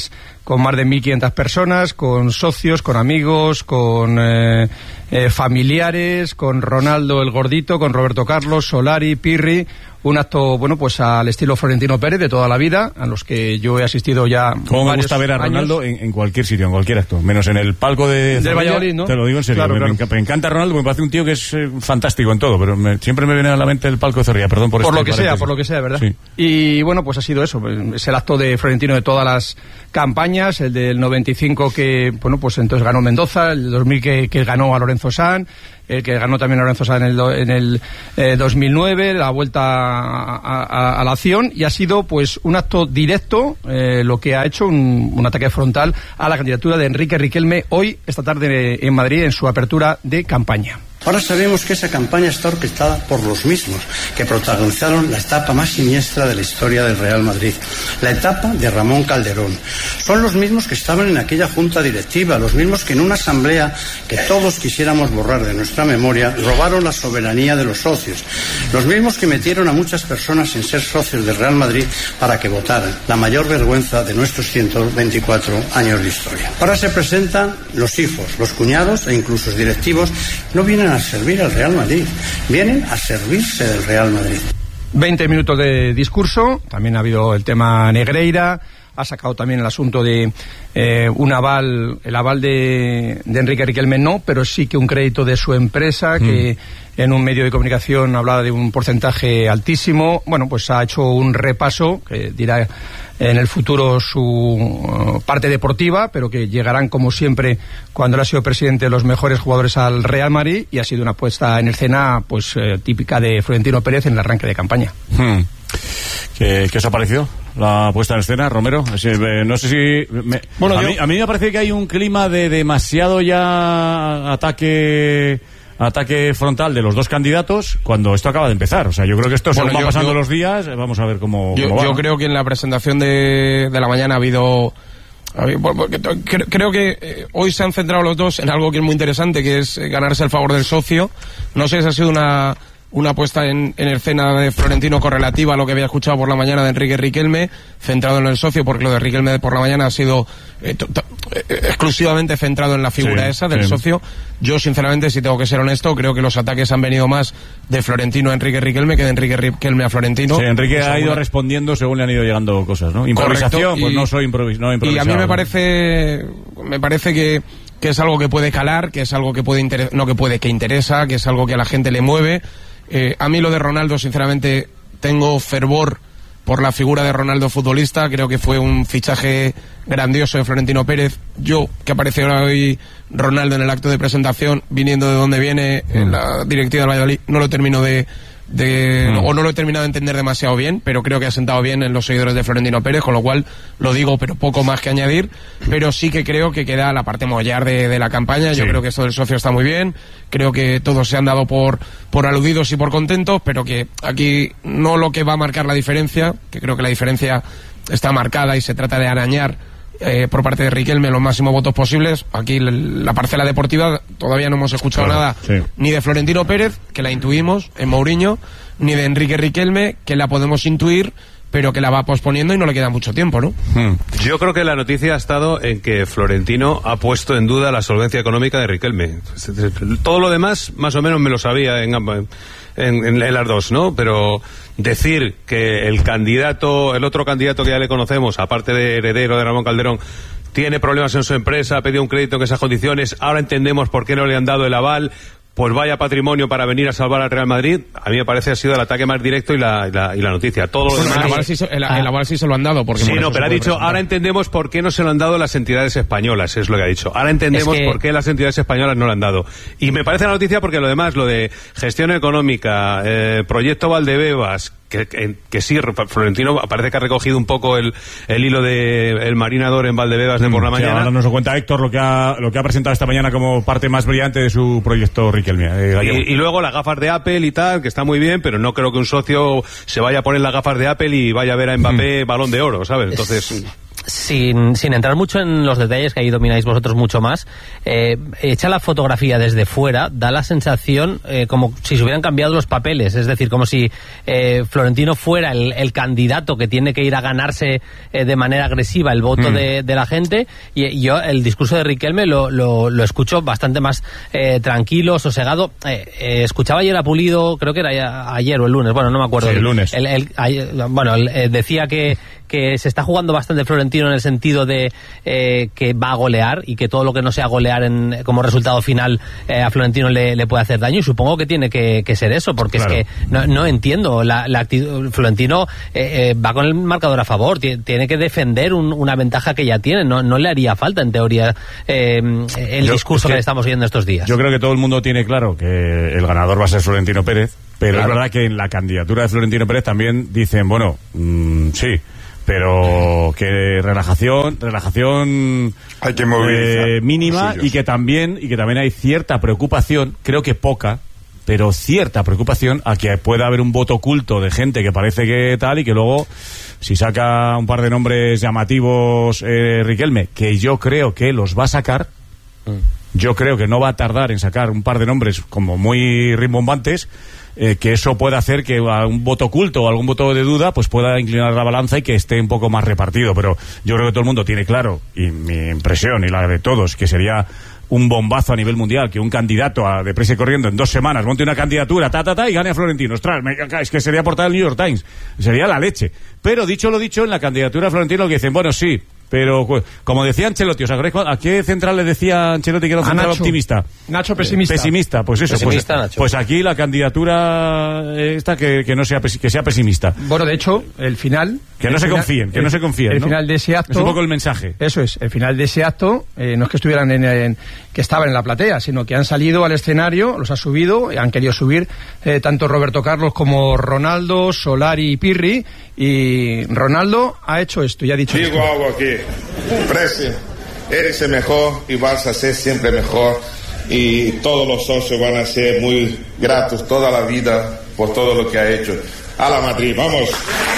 con más de mil quinientas personas, con socios, con amigos, con eh, eh, familiares, con Ronaldo el Gordito, con Roberto Carlos, Solari, Pirri. Un acto, bueno, pues al estilo Florentino Pérez de toda la vida, a los que yo he asistido ya. Como me gusta ver a Ronaldo en, en cualquier sitio, en cualquier acto, menos en el palco de del Valladolid, ¿no? Te lo digo en serio, claro, me, claro. Me, me encanta Ronaldo, me parece un tío que es eh, fantástico en todo, pero me, siempre me viene a la mente el palco de Zorrilla, perdón por Por este lo que paréntesis. sea, por lo que sea, ¿verdad? Sí. Y bueno, pues ha sido eso, es el acto de Florentino de todas las campañas, el del noventa y cinco que, bueno, pues entonces ganó Mendoza, el dos mil que, que ganó a Lorenzo Sanz, el que ganó también a Lorenzo Sanz en el, do, en el eh, dos mil nueve, la vuelta a, a, a la acción, y ha sido pues un acto directo, eh, lo que ha hecho un, un ataque frontal a la candidatura de Enrique Riquelme hoy, esta tarde en Madrid, en su apertura de campaña. Ahora sabemos que esa campaña está orquestada por los mismos que protagonizaron la etapa más siniestra de la historia del Real Madrid, la etapa de Ramón Calderón. Son los mismos que estaban en aquella junta directiva, los mismos que en una asamblea que todos quisiéramos borrar de nuestra memoria, robaron la soberanía de los socios, los mismos que metieron a muchas personas sin ser socios del Real Madrid para que votaran, la mayor vergüenza de nuestros ciento veinticuatro años de historia. Ahora se presentan los hijos, los cuñados e incluso los directivos, no vienen a a servir al Real Madrid, vienen a servirse del Real Madrid. veinte minutos de discurso, también ha habido el tema Negreira, ha sacado también el asunto de eh, un aval, el aval de, de Enrique Riquelme no, pero sí que un crédito de su empresa, mm. que en un medio de comunicación hablaba de un porcentaje altísimo. Bueno, pues ha hecho un repaso que dirá en el futuro su uh, parte deportiva, pero que llegarán como siempre cuando él ha sido presidente los mejores jugadores al Real Madrid, y ha sido una puesta en escena pues eh, típica de Florentino Pérez en el arranque de campaña. Hmm. ¿Qué, ¿Qué os ha parecido la puesta en escena, Romero? Es, eh, no sé si... Me, bueno, a, yo... mí, a mí me parece que hay un clima de demasiado ya ataque... ataque frontal de los dos candidatos cuando esto acaba de empezar. O sea, yo creo que esto bueno, se va pasando yo, los días. Vamos a ver cómo, yo, cómo va. Yo creo que en la presentación de, de la mañana ha habido... Creo que eh, hoy se han centrado los dos en algo que es muy interesante, que es ganarse el favor del socio. No sé si ha sido una... una puesta en, en escena de Florentino correlativa a lo que había escuchado por la mañana de Enrique Riquelme, centrado en el socio, porque lo de Riquelme por la mañana ha sido eh, to, to, eh, exclusivamente centrado en la figura sí, esa del sí. socio. Yo, sinceramente, si tengo que ser honesto, creo que los ataques han venido más de Florentino a Enrique Riquelme que de Enrique Riquelme a Florentino. Sí, Enrique ha ido respondiendo según le han ido llegando cosas, ¿no? Improvisación, y, pues no soy improvis no improvisado. Y a mí me parece, me parece que que es algo que puede calar, que es algo que puede inter... no que puede, que interesa, que es algo que a la gente le mueve. Eh, a mí lo de Ronaldo, sinceramente, tengo fervor por la figura de Ronaldo futbolista. Creo que fue un fichaje grandioso de Florentino Pérez. Yo, que apareció hoy Ronaldo en el acto de presentación, viniendo de donde viene, mm. en la directiva del Valladolid, no lo termino de... de mm. o no lo he terminado de entender demasiado bien, pero creo que ha sentado bien en los seguidores de Florentino Pérez, con lo cual lo digo, pero poco más que añadir. Pero sí que creo que queda la parte mollar de, de la campaña. Yo sí. creo que esto del socio está muy bien, creo que todos se han dado por, por aludidos y por contentos, pero que aquí no lo que va a marcar la diferencia, que creo que la diferencia está marcada y se trata de arañar Eh, por parte de Riquelme los máximos votos posibles. Aquí la parcela deportiva todavía no hemos escuchado claro, nada sí. ni de Florentino Pérez, que la intuimos en Mourinho, ni de Enrique Riquelme, que la podemos intuir, pero que la va posponiendo y no le queda mucho tiempo, ¿no? Hmm. Yo creo que la noticia ha estado en que Florentino ha puesto en duda la solvencia económica de Riquelme. Todo lo demás, más o menos, me lo sabía en ambas, en, en, en las dos, ¿no? Pero decir que el candidato, el otro candidato que ya le conocemos, aparte de heredero de Ramón Calderón, tiene problemas en su empresa, ha pedido un crédito en esas condiciones, ahora entendemos por qué no le han dado el aval, pues vaya patrimonio para venir a salvar al Real Madrid. A mí me parece que ha sido el ataque más directo y la, y la, y la noticia. Todo lo pues demás... el, aval sí, el, el aval sí se lo han dado. Porque sí, no, pero ha dicho, presentar. Ahora entendemos por qué no se lo han dado las entidades españolas, es lo que ha dicho. Ahora entendemos es que... por qué las entidades españolas no lo han dado. Y me parece la noticia porque lo demás, lo de gestión económica, eh, proyecto Valdebebas, que, que, que sí, Florentino parece que ha recogido un poco el, el hilo de el marinador en Valdebebas de por la sí, mañana. Ahora nos lo cuenta Héctor lo que ha lo que ha presentado esta mañana como parte más brillante de su proyecto Riquelme. Eh, y, y luego las gafas de Apple y tal, que está muy bien, pero no creo que un socio se vaya a poner las gafas de Apple y vaya a ver a Mbappé mm. Balón de Oro, ¿sabes? Entonces... sin, sin entrar mucho en los detalles, que ahí domináis vosotros mucho más, eh, hecha la fotografía desde fuera, da la sensación eh, como si se hubieran cambiado los papeles, es decir, como si eh, Florentino fuera el, el candidato que tiene que ir a ganarse eh, de manera agresiva el voto mm. de, de la gente, y yo el discurso de Riquelme lo, lo, lo escucho bastante más eh, tranquilo, sosegado. Eh, eh, escuchaba ayer a Pulido, creo que era ayer o el lunes, bueno, no me acuerdo. Sí, el lunes. El, el, ayer, bueno, el, eh, decía que, que se está jugando bastante Florentino en el sentido de eh, que va a golear y que todo lo que no sea golear en, como resultado final eh, a Florentino le, le puede hacer daño, y supongo que tiene que, que ser eso, porque claro. es que no, no entiendo la, la actitud. Florentino eh, eh, va con el marcador a favor, tiene, tiene que defender un, una ventaja que ya tiene, no, no le haría falta en teoría eh, el yo, discurso es que, que le estamos oyendo estos días. Yo creo que todo el mundo tiene claro que el ganador va a ser Florentino Pérez, pero claro. es verdad que en la candidatura de Florentino Pérez también dicen, bueno, mmm, sí, pero que relajación, relajación hay que movilizar eh, mínima, y que también y que también hay cierta preocupación, creo que poca, pero cierta preocupación a que pueda haber un voto oculto de gente que parece que tal, y que luego, si saca un par de nombres llamativos eh, Riquelme, que yo creo que los va a sacar, mm. yo creo que no va a tardar en sacar un par de nombres como muy rimbombantes, eh, que eso pueda hacer que un voto oculto o algún voto de duda pues pueda inclinar la balanza y que esté un poco más repartido. Pero yo creo que todo el mundo tiene claro, y mi impresión y la de todos, que sería un bombazo a nivel mundial que un candidato a deprisa y corriendo en dos semanas monte una candidatura, ta, ta, ta, y gane a Florentino. Ostras, me, es que sería portada del New York Times, sería la leche. Pero dicho lo dicho, en la candidatura a Florentino, que dicen, bueno, sí, pero como decía Ancelotti, ¿os acordáis a qué central le decía Ancelotti que era un central Nacho. optimista? Nacho pesimista. Pesimista, pues eso. Pesimista, pues, Nacho. pues aquí la candidatura esta que, que no sea que sea pesimista. Bueno, de hecho, el final... Que no el se final, confíen, que el, no se confíen, El ¿no? final de ese acto... Es un poco el mensaje. Eso es, el final de ese acto, eh, no es que estuvieran en, en... que estaban en la platea, sino que han salido al escenario, los ha subido, han querido subir eh, tanto Roberto Carlos como Ronaldo, Solari y Pirri, y Ronaldo ha hecho esto y ha dicho... Digo algo aquí, Presi, eres el mejor y vas a ser siempre mejor, y todos los socios van a ser muy gratos toda la vida por todo lo que ha hecho. A la Madrid, vamos.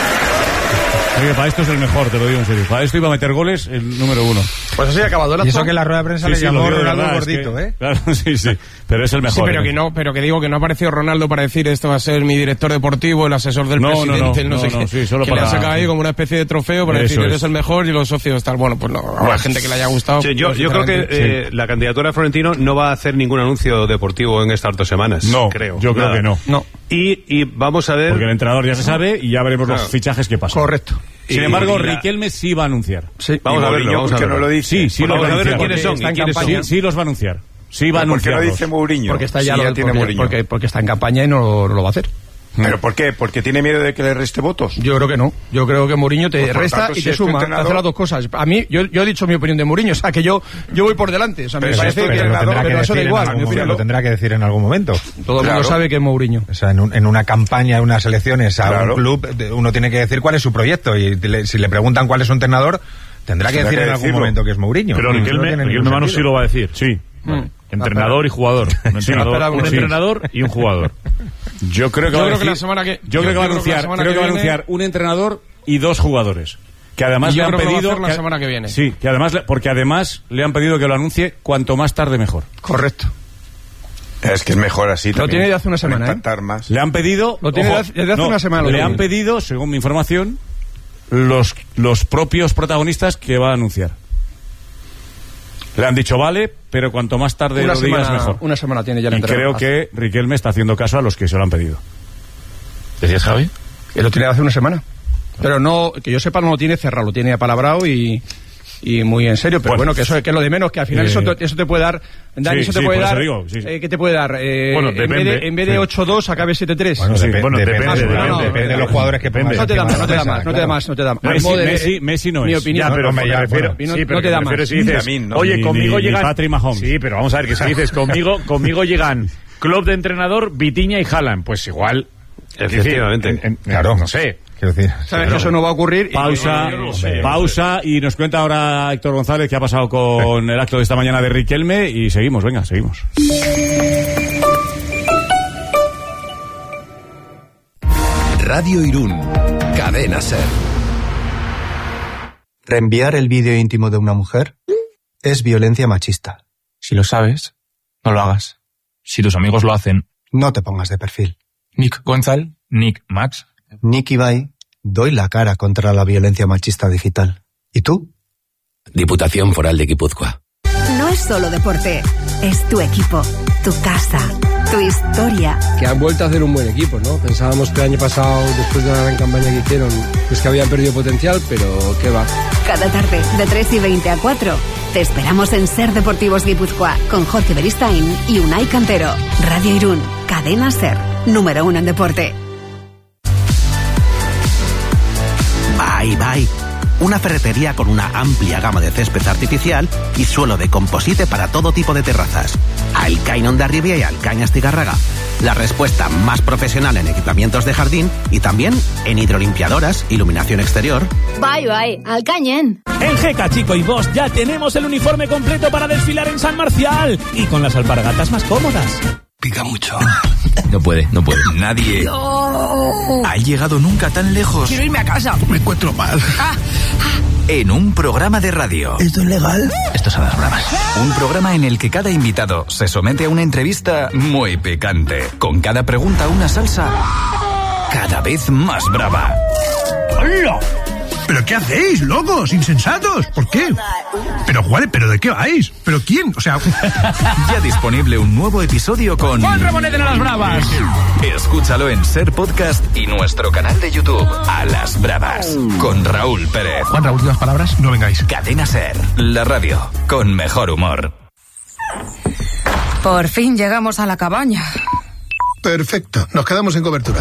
Oye, para esto es el mejor, te lo digo en serio. Para esto iba a meter goles el número uno. Pues así ha acabado el acto. Y eso que la rueda de prensa sí, le sí, llamó digo, Ronaldo verdad, gordito, es que, ¿eh? Claro, sí, sí. Pero es el mejor. Sí, pero ¿eh? que no, pero que digo que no ha aparecido Ronaldo para decir esto va a ser mi director deportivo, el asesor del no, presidente, no, no, el no, no sé no, qué. Sí, solo que para... le ha sacado ahí como una especie de trofeo para eso decir eres es. el mejor y los socios tal. Bueno, pues no, habrá pues, gente que le haya gustado. Sí, yo, yo creo que eh, sí. la candidatura de Florentino no va a hacer ningún anuncio deportivo en estas dos semanas. No, creo. yo creo Nada. que no. No. Y, y vamos a ver... Porque el entrenador ya se sabe y ya veremos claro. los fichajes que pasan. Correcto. Sin y, embargo, y la... Riquelme sí va a anunciar. Sí. Vamos a verlo, vamos a verlo. No lo dice. Sí, sí pues los vamos va a a ver anunciar. quiénes son y quiénes son. Sí, sí los va a anunciar. Sí va a anunciar. ¿Por qué no dice Mourinho? Porque está ya, sí, lo, ya tiene porque, Mourinho. porque, porque está en campaña y no, no lo va a hacer. ¿Pero por qué? ¿Porque tiene miedo de que le reste votos? Yo creo que no. Yo creo que Mourinho te pues resta tanto, y si te es tu suma. entrenador... Hace las dos cosas. A mí, yo, yo he dicho mi opinión de Mourinho, o sea, que yo yo voy por delante. O sea, me pero parece si que... pero, Pero, pero eso da igual. Mi opinión lo tendrá que decir en algún momento. Todo el claro. mundo sabe que es Mourinho. O sea, en, un, en una campaña, en unas elecciones a claro. un club, uno tiene que decir cuál es su proyecto. Y le, si le preguntan cuál es su entrenador, tendrá que Tendrá decir que en algún decirlo. momento que es Mourinho. Pero No Riquelme, tiene Riquelme ningún Manu sí sentido. lo va a decir. Sí. Vale. Entrenador y jugador. Un entrenador, espera, un sí. entrenador y un jugador. Yo creo que Yo va a creo que decir- la semana que- yo creo que va a yo creo que la anunciar, semana creo que que va a viene- anunciar un entrenador y dos jugadores. Que además Y yo le han creo que lo va a pedido hacer la semana que viene. Sí, que además le- porque además le han pedido que lo anuncie cuanto más tarde mejor. Correcto. Es que es mejor así. Lo tiene de hace una semana, ¿eh? Impactar más. Le han pedido Lo tiene ojo, desde- desde hace no, una semana lo Le tiene. han pedido, según mi información, los los propios protagonistas que va a anunciar. Le han dicho vale, pero cuanto más tarde Una lo digas semana, mejor. una semana tiene ya el Y entrenador. creo que Riquelme está haciendo caso a los que se lo han pedido. ¿Decías, Javi? Que lo tiene de hace una semana. Pero no, que yo sepa, no lo tiene cerrado, lo tiene apalabrado y, y muy en serio. Pero Bueno, bueno, que eso que es lo de menos, que al final eh, eso, te, eso te puede dar. Dani, sí, eso te sí, puede por eso dar. digo, sí, sí. Eh, ¿Qué te puede dar? Eh, Bueno, en vez depende, de, en vez de sí. ocho dos, acabe siete tres. Bueno, Sí, depe- bueno, depende, depende, depende, depende, depende de los jugadores que pongas No te da encima más, no de te la da mesa, más, no te da claro. más, no te da más. Messi, A modo de- Messi, Messi no mi es. opinión. Ya, pero hombre, me ya, refiero, bueno. sí, No- pero no te que da me refiero más. si dices, Benjamín, ¿no? oye, Ni- conmigo ni- ni llegan... Patrick Mahomes. Sí, pero vamos a ver, que si dices, conmigo, conmigo llegan club de entrenador, Vitinha y Haaland, pues igual... Efectivamente. En- en- Claro. No sé. Quiero decir, Sabes que eso no va a ocurrir. y- Pausa, yo no lo sé. pausa y nos cuenta ahora Héctor González qué ha pasado con el acto de esta mañana de Riquelme y seguimos, venga, seguimos. Radio Irún, Cadena Ser. Reenviar el vídeo íntimo de una mujer es violencia machista. Si lo sabes, no lo hagas. Si tus amigos lo hacen, no te pongas de perfil. Nick Gonzal, Nick Max. Nick Ibai, doy la cara contra la violencia machista digital. ¿Y tú? Diputación Foral de Guipúzcoa. No es solo deporte, es tu equipo, tu casa, tu historia. Que han vuelto a hacer un buen equipo, ¿no? Pensábamos que el año pasado, después de la gran campaña que hicieron, pues que habían perdido potencial, pero qué va. Cada tarde, de tres y veinte a cuatro, te esperamos en Ser Deportivos Guipúzcoa, con Jorge Beristain y Unai Cantero. Radio Irún, cadena Ser, número uno en deporte. Bye, bye. Una ferretería con una amplia gama de césped artificial y suelo de composite para todo tipo de terrazas. Alcain Hondarribia y Alcain Astigarraga. La respuesta más profesional en equipamientos de jardín y también en hidrolimpiadoras, iluminación exterior. Bye, bye, Alcañen. En Jeca, Chico y Bosch ya tenemos el uniforme completo para desfilar en San Marcial y con las alpargatas más cómodas. Pica mucho. No puede, no puede. Nadie no. ha llegado nunca tan lejos. Quiero irme a casa. Me encuentro mal. Ah, ah. En un programa de radio. ¿Esto es legal? Esto son las bravas. Un programa en el que cada invitado se somete a una entrevista muy picante. Con cada pregunta una salsa cada vez más brava. ¡Hola! ¿Pero qué hacéis, locos, insensatos? ¿Por qué? Pero, Juan, ¿pero de qué vais? ¿Pero quién? O sea... Ya disponible un nuevo episodio con... ¡Juan Ramonet en las bravas! Escúchalo en Ser Podcast y nuestro canal de YouTube, A las Bravas, con Raúl Pérez. Juan, Raúl, últimas palabras, no vengáis. Cadena Ser, la radio con mejor humor. Por fin llegamos a la cabaña. Perfecto, nos quedamos en cobertura.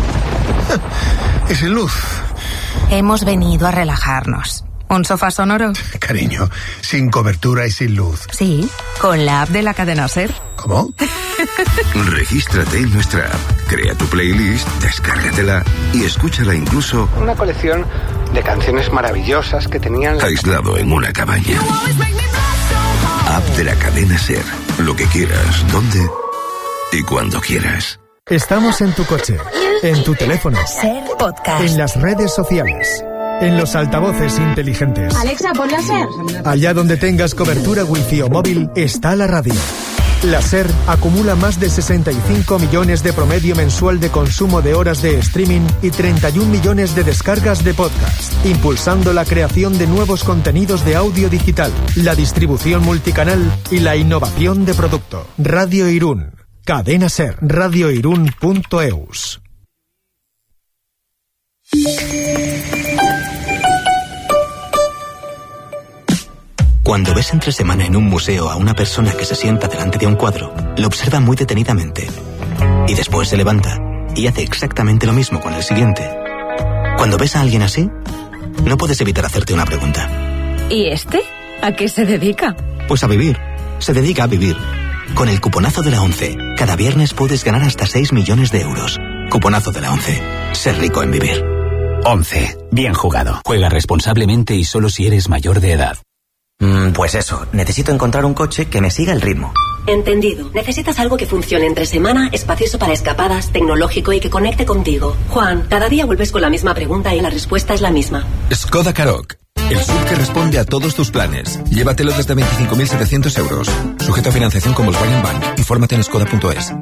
Y sin luz. Hemos venido a relajarnos. ¿Un sofá sonoro? Cariño, sin cobertura y sin luz. Sí, con la app de la cadena Ser. ¿Cómo? Regístrate en nuestra app, crea tu playlist, descárgatela y escúchala incluso... Una colección de canciones maravillosas que tenían... La... aislado en una cabaña. App de la cadena Ser. Lo que quieras, dónde y cuando quieras. Estamos en tu coche, en tu teléfono, Ser Podcast, en las redes sociales, en los altavoces inteligentes. Alexa, ponla Ser. Allá donde tengas cobertura wifi o móvil, está la radio. La Ser acumula más de sesenta y cinco millones de promedio mensual de consumo de horas de streaming y treinta y un millones de descargas de podcast, impulsando la creación de nuevos contenidos de audio digital, la distribución multicanal y la innovación de producto. Radio Irún. Cadena Ser, radioirún punto eus. Cuando ves entre semana en un museo a una persona que se sienta delante de un cuadro, lo observa muy detenidamente y después se levanta y hace exactamente lo mismo con el siguiente. Cuando ves a alguien así, no puedes evitar hacerte una pregunta. ¿Y este? ¿A qué se dedica? Pues a vivir. Se dedica a vivir. Con el cuponazo de la ONCE, cada viernes puedes ganar hasta seis millones de euros. Cuponazo de la ONCE. Ser rico en vivir. ONCE. Bien jugado. Juega responsablemente y solo si eres mayor de edad. Mm, pues eso, necesito encontrar un coche que me siga el ritmo. Entendido. Necesitas algo que funcione entre semana, espacioso para escapadas, tecnológico y que conecte contigo. Juan, cada día vuelves con la misma pregunta y la respuesta es la misma. Skoda Karoq. El S U V que responde a todos tus planes. Llévatelo desde veinticinco mil setecientos euros. Sujeto a financiación con Volkswagen Bank. Infórmate en skoda punto es.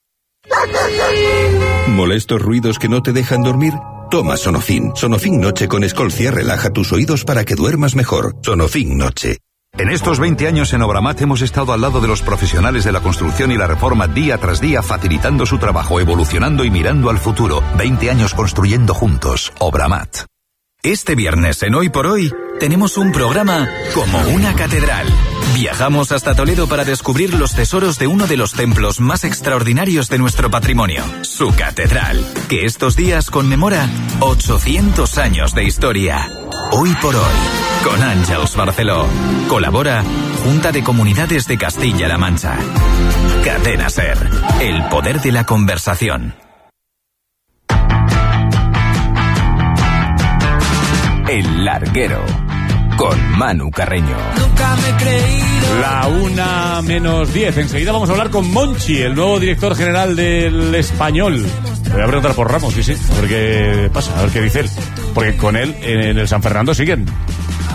¿Molestos ruidos que no te dejan dormir? Toma Sonofin. Sonofin Noche con Escolcia relaja tus oídos para que duermas mejor. Sonofin Noche. En estos veinte años en Obramat hemos estado al lado de los profesionales de la construcción y la reforma día tras día, facilitando su trabajo, evolucionando y mirando al futuro. veinte años construyendo juntos. Obramat. Este viernes en Hoy por Hoy tenemos un programa como una catedral. Viajamos hasta Toledo para descubrir los tesoros de uno de los templos más extraordinarios de nuestro patrimonio, su catedral, que estos días conmemora ochocientos años de historia. Hoy por Hoy, con Àngels Barceló. Colabora Junta de Comunidades de Castilla-La Mancha. Cadena Ser, el poder de la conversación. El Larguero, con Manu Carreño. La una menos diez. Enseguida vamos a hablar con Monchi, el nuevo director general del Español. Le voy a preguntar por Ramos, sí, sí. A ver qué pasa, a ver qué dice él. Porque con él en el San Fernando siguen.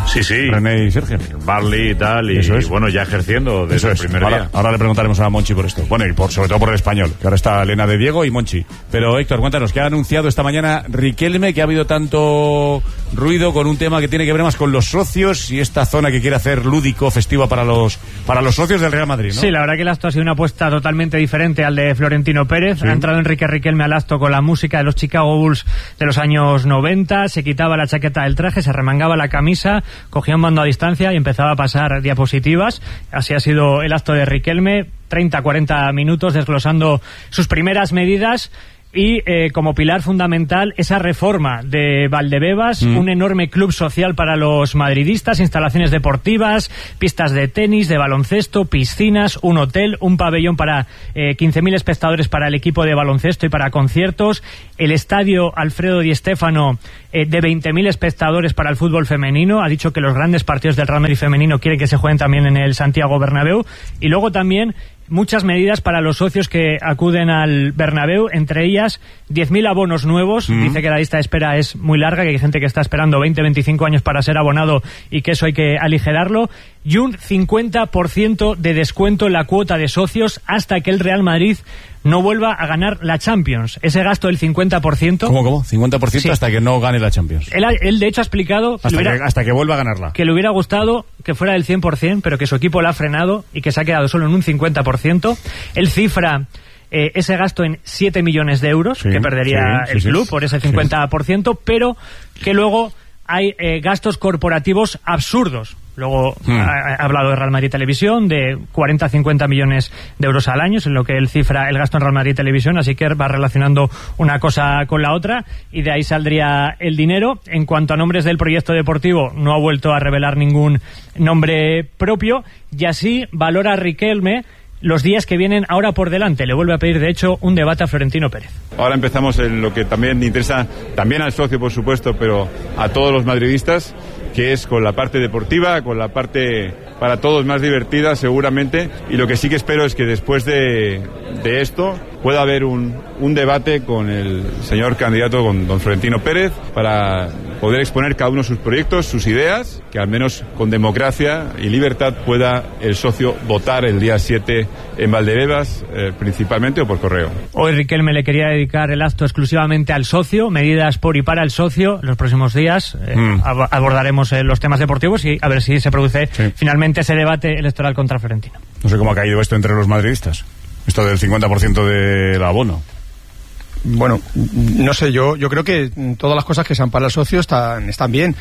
Sí, sí. René y Sergio. Barley y tal, y, Eso es. y bueno, ya ejerciendo desde Eso el es. primer ahora, día. ahora le preguntaremos a Monchi por esto. Bueno, y por, sobre todo por el español, que ahora está Elena de Diego y Monchi. Pero Héctor, cuéntanos, ¿qué ha anunciado esta mañana Riquelme, que ha habido tanto ruido con un tema que tiene que ver más con los socios y esta zona que quiere hacer lúdico, festiva para los para los socios del Real Madrid, ¿no? Sí, la verdad que el acto ha sido una apuesta totalmente diferente al de Florentino Pérez. Sí. Ha entrado Enrique Riquelme al acto con la música de los Chicago Bulls de los años noventa, se quitaba la chaqueta del traje, se remangaba la camisa, cogía un mando a distancia y empezaba a pasar diapositivas. Así ha sido el acto de Riquelme, treinta a cuarenta minutos desglosando sus primeras medidas. Y eh, como pilar fundamental esa reforma de Valdebebas, mm. un enorme club social para los madridistas, instalaciones deportivas, pistas de tenis, de baloncesto, piscinas, un hotel, un pabellón para eh, quince mil espectadores para el equipo de baloncesto y para conciertos, el estadio Alfredo Di Stéfano eh, de veinte mil espectadores para el fútbol femenino. Ha dicho que los grandes partidos del Real Madrid femenino quieren que se jueguen también en el Santiago Bernabéu, y luego también muchas medidas para los socios que acuden al Bernabéu, entre ellas diez mil abonos nuevos. Mm. Dice que la lista de espera es muy larga, que hay gente que está esperando veinte, veinticinco años para ser abonado y que eso hay que aligerarlo. Y un cincuenta por ciento de descuento en la cuota de socios hasta que el Real Madrid no vuelva a ganar la Champions. Ese gasto del cincuenta por ciento... ¿Cómo, cómo? cincuenta por ciento sí. Hasta que no gane la Champions. Él, él de hecho, ha explicado... Hasta, hubiera, que, hasta que vuelva a ganarla. Que le hubiera gustado que fuera del cien por ciento, pero que su equipo la ha frenado y que se ha quedado solo en un cincuenta por ciento. Él cifra eh, ese gasto en siete millones de euros, sí, que perdería sí, el sí, club sí, por ese cincuenta por ciento, sí. Pero que luego hay eh, gastos corporativos absurdos. Luego hmm. ha, ha hablado de Real Madrid Televisión, de cuarenta a cincuenta millones de euros al año, es en lo que él cifra el gasto en Real Madrid Televisión, así que va relacionando una cosa con la otra y de ahí saldría el dinero. En cuanto a nombres del proyecto deportivo, no ha vuelto a revelar ningún nombre propio, y así valora Riquelme los días que vienen ahora por delante. Le vuelve a pedir, de hecho, un debate a Florentino Pérez. Ahora empezamos en lo que también interesa, también al socio, por supuesto, pero a todos los madridistas, que es con la parte deportiva, con la parte para todos más divertida, seguramente. Y lo que sí que espero es que después de, de esto pueda haber un, un debate con el señor candidato, con don Florentino Pérez, para poder exponer cada uno sus proyectos, sus ideas, que al menos con democracia y libertad pueda el socio votar el día siete en Valdebebas, eh, principalmente, o por correo. Hoy Riquelme le quería dedicar el acto exclusivamente al socio, medidas por y para el socio. Los próximos días eh, mm. ab- abordaremos eh, los temas deportivos y a ver si se produce sí. finalmente ese debate electoral contra Florentino. No sé cómo ha caído esto entre los madridistas, esto del cincuenta por ciento del abono. Bueno, no sé, yo yo creo que todas las cosas que sean para el socio están, están bien.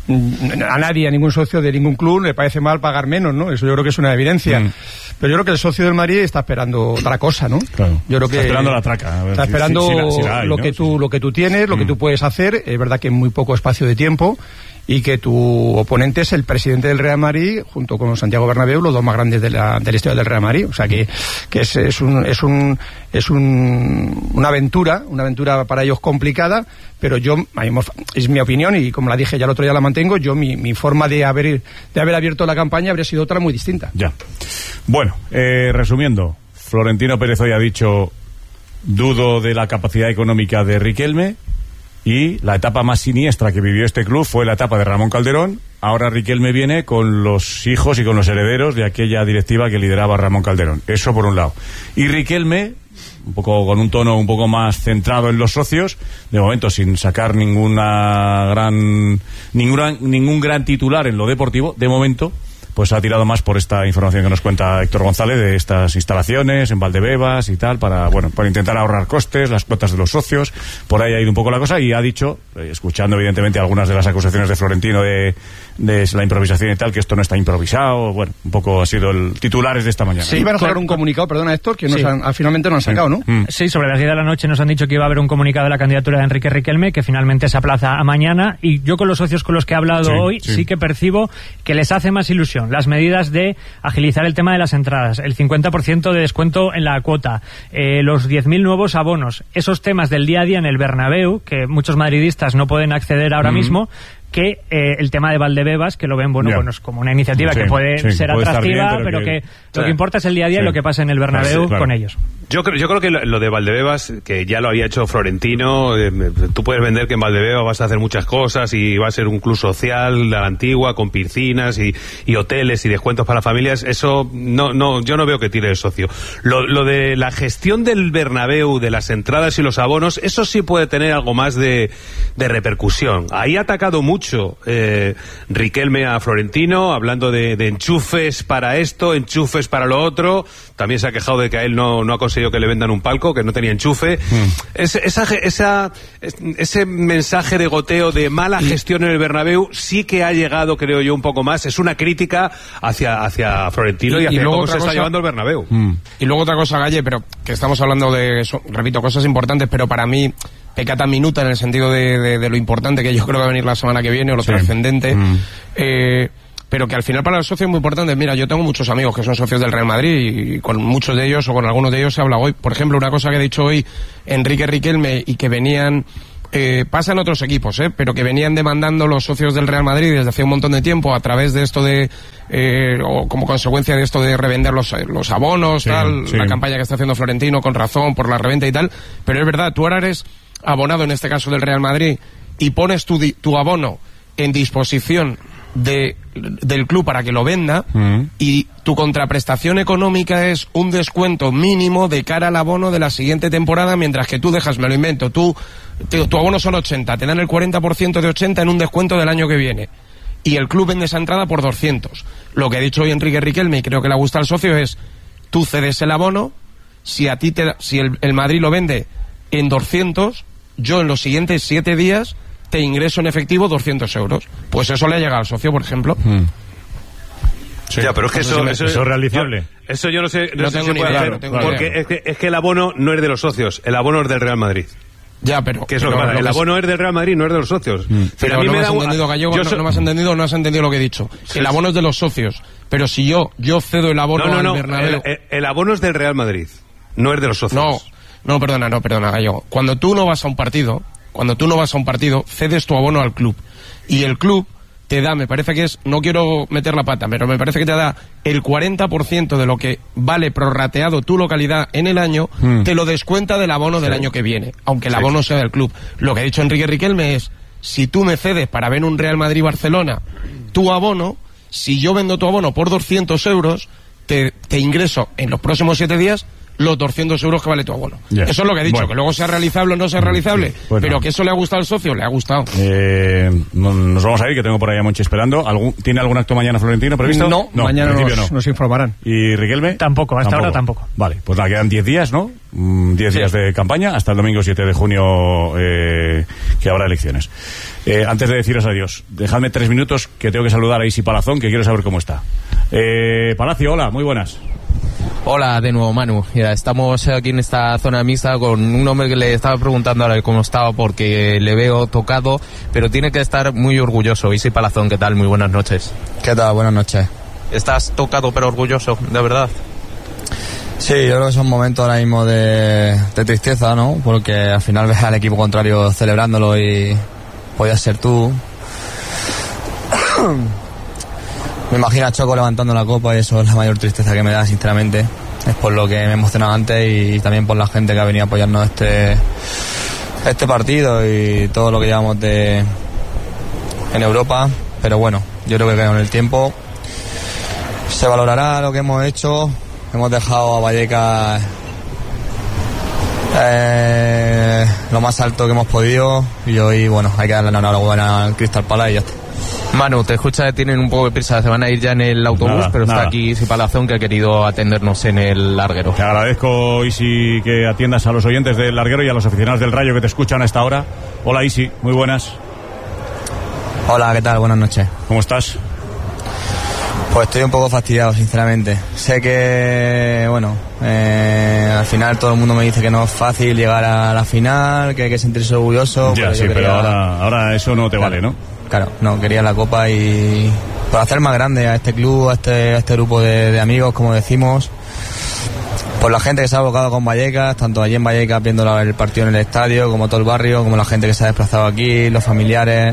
A nadie, a ningún socio de ningún club le parece mal pagar menos, ¿no? Eso yo creo que es una evidencia. Mm. Pero yo creo que el socio del Madrid está esperando otra cosa, ¿no? Claro. Yo creo que está esperando la traca. A ver, está si, esperando si, si la, si la hay, lo ¿no? que tú lo que tú tienes, lo mm. que tú puedes hacer. Es verdad que en muy poco espacio de tiempo, y que tu oponente es el presidente del Real Madrid junto con Santiago Bernabéu, los dos más grandes de la, de la historia del Real Madrid. O sea que, que es, es un es un es un, una aventura, una aventura para ellos complicada, pero yo, es mi opinión y como la dije ya el otro día la mantengo, yo mi, mi forma de haber de haber abierto la campaña habría sido otra muy distinta. Ya. Bueno, eh, resumiendo, Florentino Pérez hoy ha dicho: dudo de la capacidad económica de Riquelme. Y la etapa más siniestra que vivió este club fue la etapa de Ramón Calderón. Ahora Riquelme viene con los hijos y con los herederos de aquella directiva que lideraba Ramón Calderón. Eso por un lado. Y Riquelme, un poco con un tono un poco más centrado en los socios, de momento sin sacar ninguna gran ninguna, ningún gran titular en lo deportivo, de momento pues ha tirado más por esta información que nos cuenta Héctor González de estas instalaciones en Valdebebas y tal, para bueno para intentar ahorrar costes, las cuotas de los socios. Por ahí ha ido un poco la cosa y ha dicho, eh, escuchando evidentemente algunas de las acusaciones de Florentino de, de la improvisación y tal, que esto no está improvisado. Bueno, un poco ha sido el titulares de esta mañana. Sí, iban a sacar un comunicado, perdona Héctor, que sí. nos han, finalmente no han sacado, ¿no? Mm. Sí, sobre las diez de la noche nos han dicho que iba a haber un comunicado de la candidatura de Enrique Riquelme, que finalmente se aplaza a mañana, y yo con los socios con los que he hablado sí, hoy sí. sí que percibo que les hace más ilusión las medidas de agilizar el tema de las entradas, el cincuenta por ciento de descuento en la cuota, eh, los diez mil nuevos abonos, esos temas del día a día en el Bernabéu, que muchos madridistas no pueden acceder ahora mm. mismo, que eh, el tema de Valdebebas, que lo ven, bueno, bueno, es como una iniciativa sí, que puede sí, ser que puede atractiva, bien, pero, pero que, que lo sí. que importa es el día a día sí. y lo que pasa en el Bernabéu sí, claro. con ellos. Yo creo, yo creo que lo de Valdebebas, que ya lo había hecho Florentino, eh, tú puedes vender que en Valdebebas vas a hacer muchas cosas y va a ser un club social de la antigua, con piscinas y, y hoteles y descuentos para familias, eso no, no, yo no veo que tire el socio. Lo, lo de la gestión del Bernabéu, de las entradas y los abonos, eso sí puede tener algo más de, de repercusión. Ahí ha atacado mucho eh, Riquelme a Florentino, hablando de, de enchufes para esto, enchufes para lo otro. También se ha quejado de que a él no, no ha conseguido que le vendan un palco, que no tenía enchufe. Mm. Es, esa, esa, ese mensaje de goteo de mala gestión en el Bernabéu sí que ha llegado, creo yo, un poco más. Es una crítica hacia, hacia Florentino y, y hacia y cómo se cosa, está llevando el Bernabéu. Mm. Y luego otra cosa, Galle, pero que estamos hablando de, eso, repito, cosas importantes, pero para mí pecata minuta en el sentido de, de, de lo importante que yo creo que va a venir la semana que viene o lo sí. trascendente. Mm. Eh, pero que al final para el socio es muy importante. Mira, yo tengo muchos amigos que son socios del Real Madrid y con muchos de ellos o con algunos de ellos se habla hoy. Por ejemplo, una cosa que ha dicho hoy Enrique Riquelme y que venían, eh, pasa en otros equipos, eh, pero que venían demandando los socios del Real Madrid desde hace un montón de tiempo a través de esto de, eh, o como consecuencia de esto de revender los, los abonos, sí, tal, sí. la campaña que está haciendo Florentino con razón por la reventa y tal. Pero es verdad, tú ahora eres abonado en este caso del Real Madrid y pones tu, tu abono en disposición de, del club para que lo venda mm. y tu contraprestación económica es un descuento mínimo de cara al abono de la siguiente temporada, mientras que tú dejas, me lo invento, tú, te, tu abono son ochenta, te dan el cuarenta por ciento de ochenta en un descuento del año que viene y el club vende esa entrada por doscientos. Lo que ha dicho hoy Enrique Riquelme y creo que le gusta al socio es, tú cedes el abono, si a ti te, si el, el Madrid lo vende en doscientos, yo en los siguientes siete días te ingreso en efectivo doscientos euros. Pues eso le ha llegado al socio, por ejemplo. Mm. Sí. Ya, pero es que eso, eso, eso es realizable. Eso yo no sé, no no sé tengo si se ni puede idea, hacer, no tengo porque idea. Es que, es que el abono no es de los socios, el abono es del Real Madrid. Ya, pero... ¿Qué es pero lo que pasa? El lo abono es del Real Madrid, no es de los socios. Mm. Pero, pero a mí no me me da has entendido, Gallego, no, so... no me has entendido, no has entendido lo que he dicho. Sí. El abono es de los socios, pero si yo yo cedo el abono no, no, al no, Bernabéu... El, el, el abono es del Real Madrid, no es de los socios. No, no, perdona, no, perdona, Gallego. Cuando tú no vas a un partido, cuando tú no vas a un partido, cedes tu abono al club. Y el club te da, me parece que es, no quiero meter la pata, pero me parece que te da el cuarenta por ciento de lo que vale prorrateado tu localidad en el año, mm. te lo descuenta del abono sí. del año que viene, aunque el sí. abono sea del club. Lo que ha dicho Enrique Riquelme es, si tú me cedes para ver un Real Madrid-Barcelona tu abono, si yo vendo tu abono por doscientos euros, te, te ingreso en los próximos siete días los doscientos euros que vale tu abono. Yeah. Eso es lo que he dicho, bueno. Que luego sea realizable o no sea realizable, pues pero no. Que eso le ha gustado al socio, le ha gustado. Eh, nos vamos a ir, que tengo por ahí a Monchi esperando. ¿Algún, ¿Tiene algún acto mañana Florentino previsto? No, no mañana nos, no. nos informarán. ¿Y Riquelme? Tampoco, hasta tampoco. ahora tampoco. Vale, pues nada, quedan diez días, ¿no? diez sí. días de campaña, hasta el domingo siete de junio eh, que habrá elecciones. Eh, antes de deciros adiós, dejadme tres minutos que tengo que saludar a Isi Palazón, que quiero saber cómo está. Eh, Palacio, hola, muy buenas. Hola de nuevo, Manu. Mira, estamos aquí en esta zona mixta con un hombre que le estaba preguntando ahora cómo estaba porque le veo tocado, pero tiene que estar muy orgulloso. Isi Palazón, ¿qué tal? Muy buenas noches. ¿Qué tal? Buenas noches. ¿Estás tocado pero orgulloso, de verdad? Sí, yo creo que son momentos ahora mismo de, de tristeza, ¿no? Porque al final ves al equipo contrario celebrándolo y podías ser tú. Me imagino a Choco levantando la copa y eso es la mayor tristeza que me da, sinceramente. Es por lo que me he emocionado antes y también por la gente que ha venido a apoyarnos este, este partido y todo lo que llevamos de, en Europa. Pero bueno, yo creo que con el tiempo se valorará lo que hemos hecho. Hemos dejado a Vallecas eh, lo más alto que hemos podido y hoy, bueno, hay que darle la enhorabuena al Crystal Palace y ya está. Manu, te escucha, tienen un poco de prisa, se van a ir ya en el autobús, nada, pero nada. Está aquí Isi Palazón, que ha querido atendernos en el larguero. Te agradezco, Isi, que atiendas a los oyentes del larguero y a los aficionados del Rayo que te escuchan a esta hora. Hola, Isi, muy buenas. Hola, ¿qué tal? Buenas noches. ¿Cómo estás? Pues estoy un poco fastidiado, sinceramente. Sé que, bueno, eh, al final todo el mundo me dice que no es fácil llegar a la final, que hay que sentirse orgulloso. Ya, pero sí, quería... pero ahora, ahora eso no te claro, vale, ¿no? Claro, no, quería la copa y por hacer más grande a este club, a este, a este grupo de, de amigos, como decimos, por la gente que se ha abocado con Vallecas, tanto allí en Vallecas viendo el partido en el estadio, como todo el barrio, como la gente que se ha desplazado aquí, los familiares.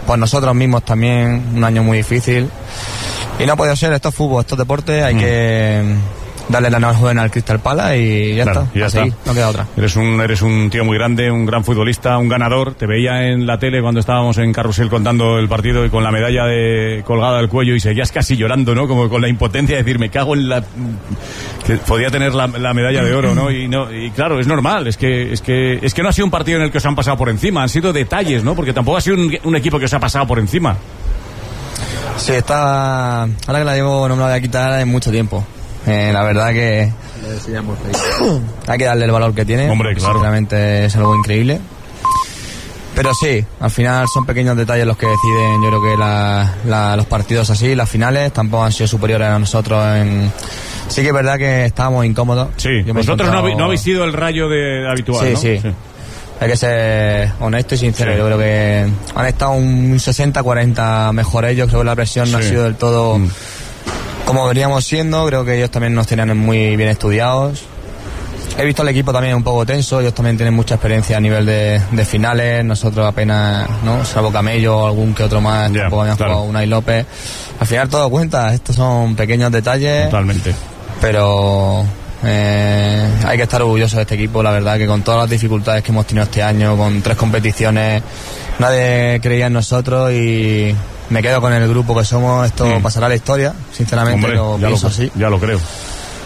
por nosotros mismos también, un año muy difícil. Y no ha podido ser, esto es fútbol, esto es deporte, hay mm. que darle la enhorabuena al Crystal Palace y ya claro, está, ya está. Seguir, no queda otra. Eres un, eres un tío muy grande, un gran futbolista, un ganador. Te veía en la tele cuando estábamos en Carrusel contando el partido y con la medalla de, colgada al cuello y seguías casi llorando, ¿no? Como con la impotencia de decir, me cago en la... que podía tener la, la medalla de oro, ¿no? Y no y claro, es normal, es que, es que es que no ha sido un partido en el que os han pasado por encima, han sido detalles, ¿no? Porque tampoco ha sido un, un equipo que os ha pasado por encima. Sí, está... Ahora que la llevo no me la voy a quitar en mucho tiempo. Eh, la verdad que hay que darle el valor que tiene. Hombre, claro. Sinceramente es algo increíble. Pero sí, al final son pequeños detalles los que deciden, yo creo que la, la, los partidos así, las finales tampoco han sido superiores a nosotros. En... Sí que es verdad que estábamos incómodos. Sí, vosotros no, no habéis sido el Rayo de habitual, sí, ¿no? Sí, sí. Hay que ser honesto y sincero. Sí. Yo creo que han estado un sesenta cuarenta mejor ellos. Creo que la presión sí. no ha sido del todo... Mm. como veníamos siendo, creo que ellos también nos tenían muy bien estudiados. He visto al equipo también un poco tenso, ellos también tienen mucha experiencia a nivel de, de finales, nosotros apenas, ¿no? Salvo Camello o algún que otro más, yeah, tampoco habían claro. jugado Unai López. Al final todo cuenta, estos son pequeños detalles. Totalmente. Pero eh, hay que estar orgulloso de este equipo, la verdad que con todas las dificultades que hemos tenido este año, con tres competiciones, nadie creía en nosotros y... me quedo con el grupo que somos, esto mm. pasará a la historia, sinceramente. Hombre, lo ya pienso lo, así. Ya lo creo.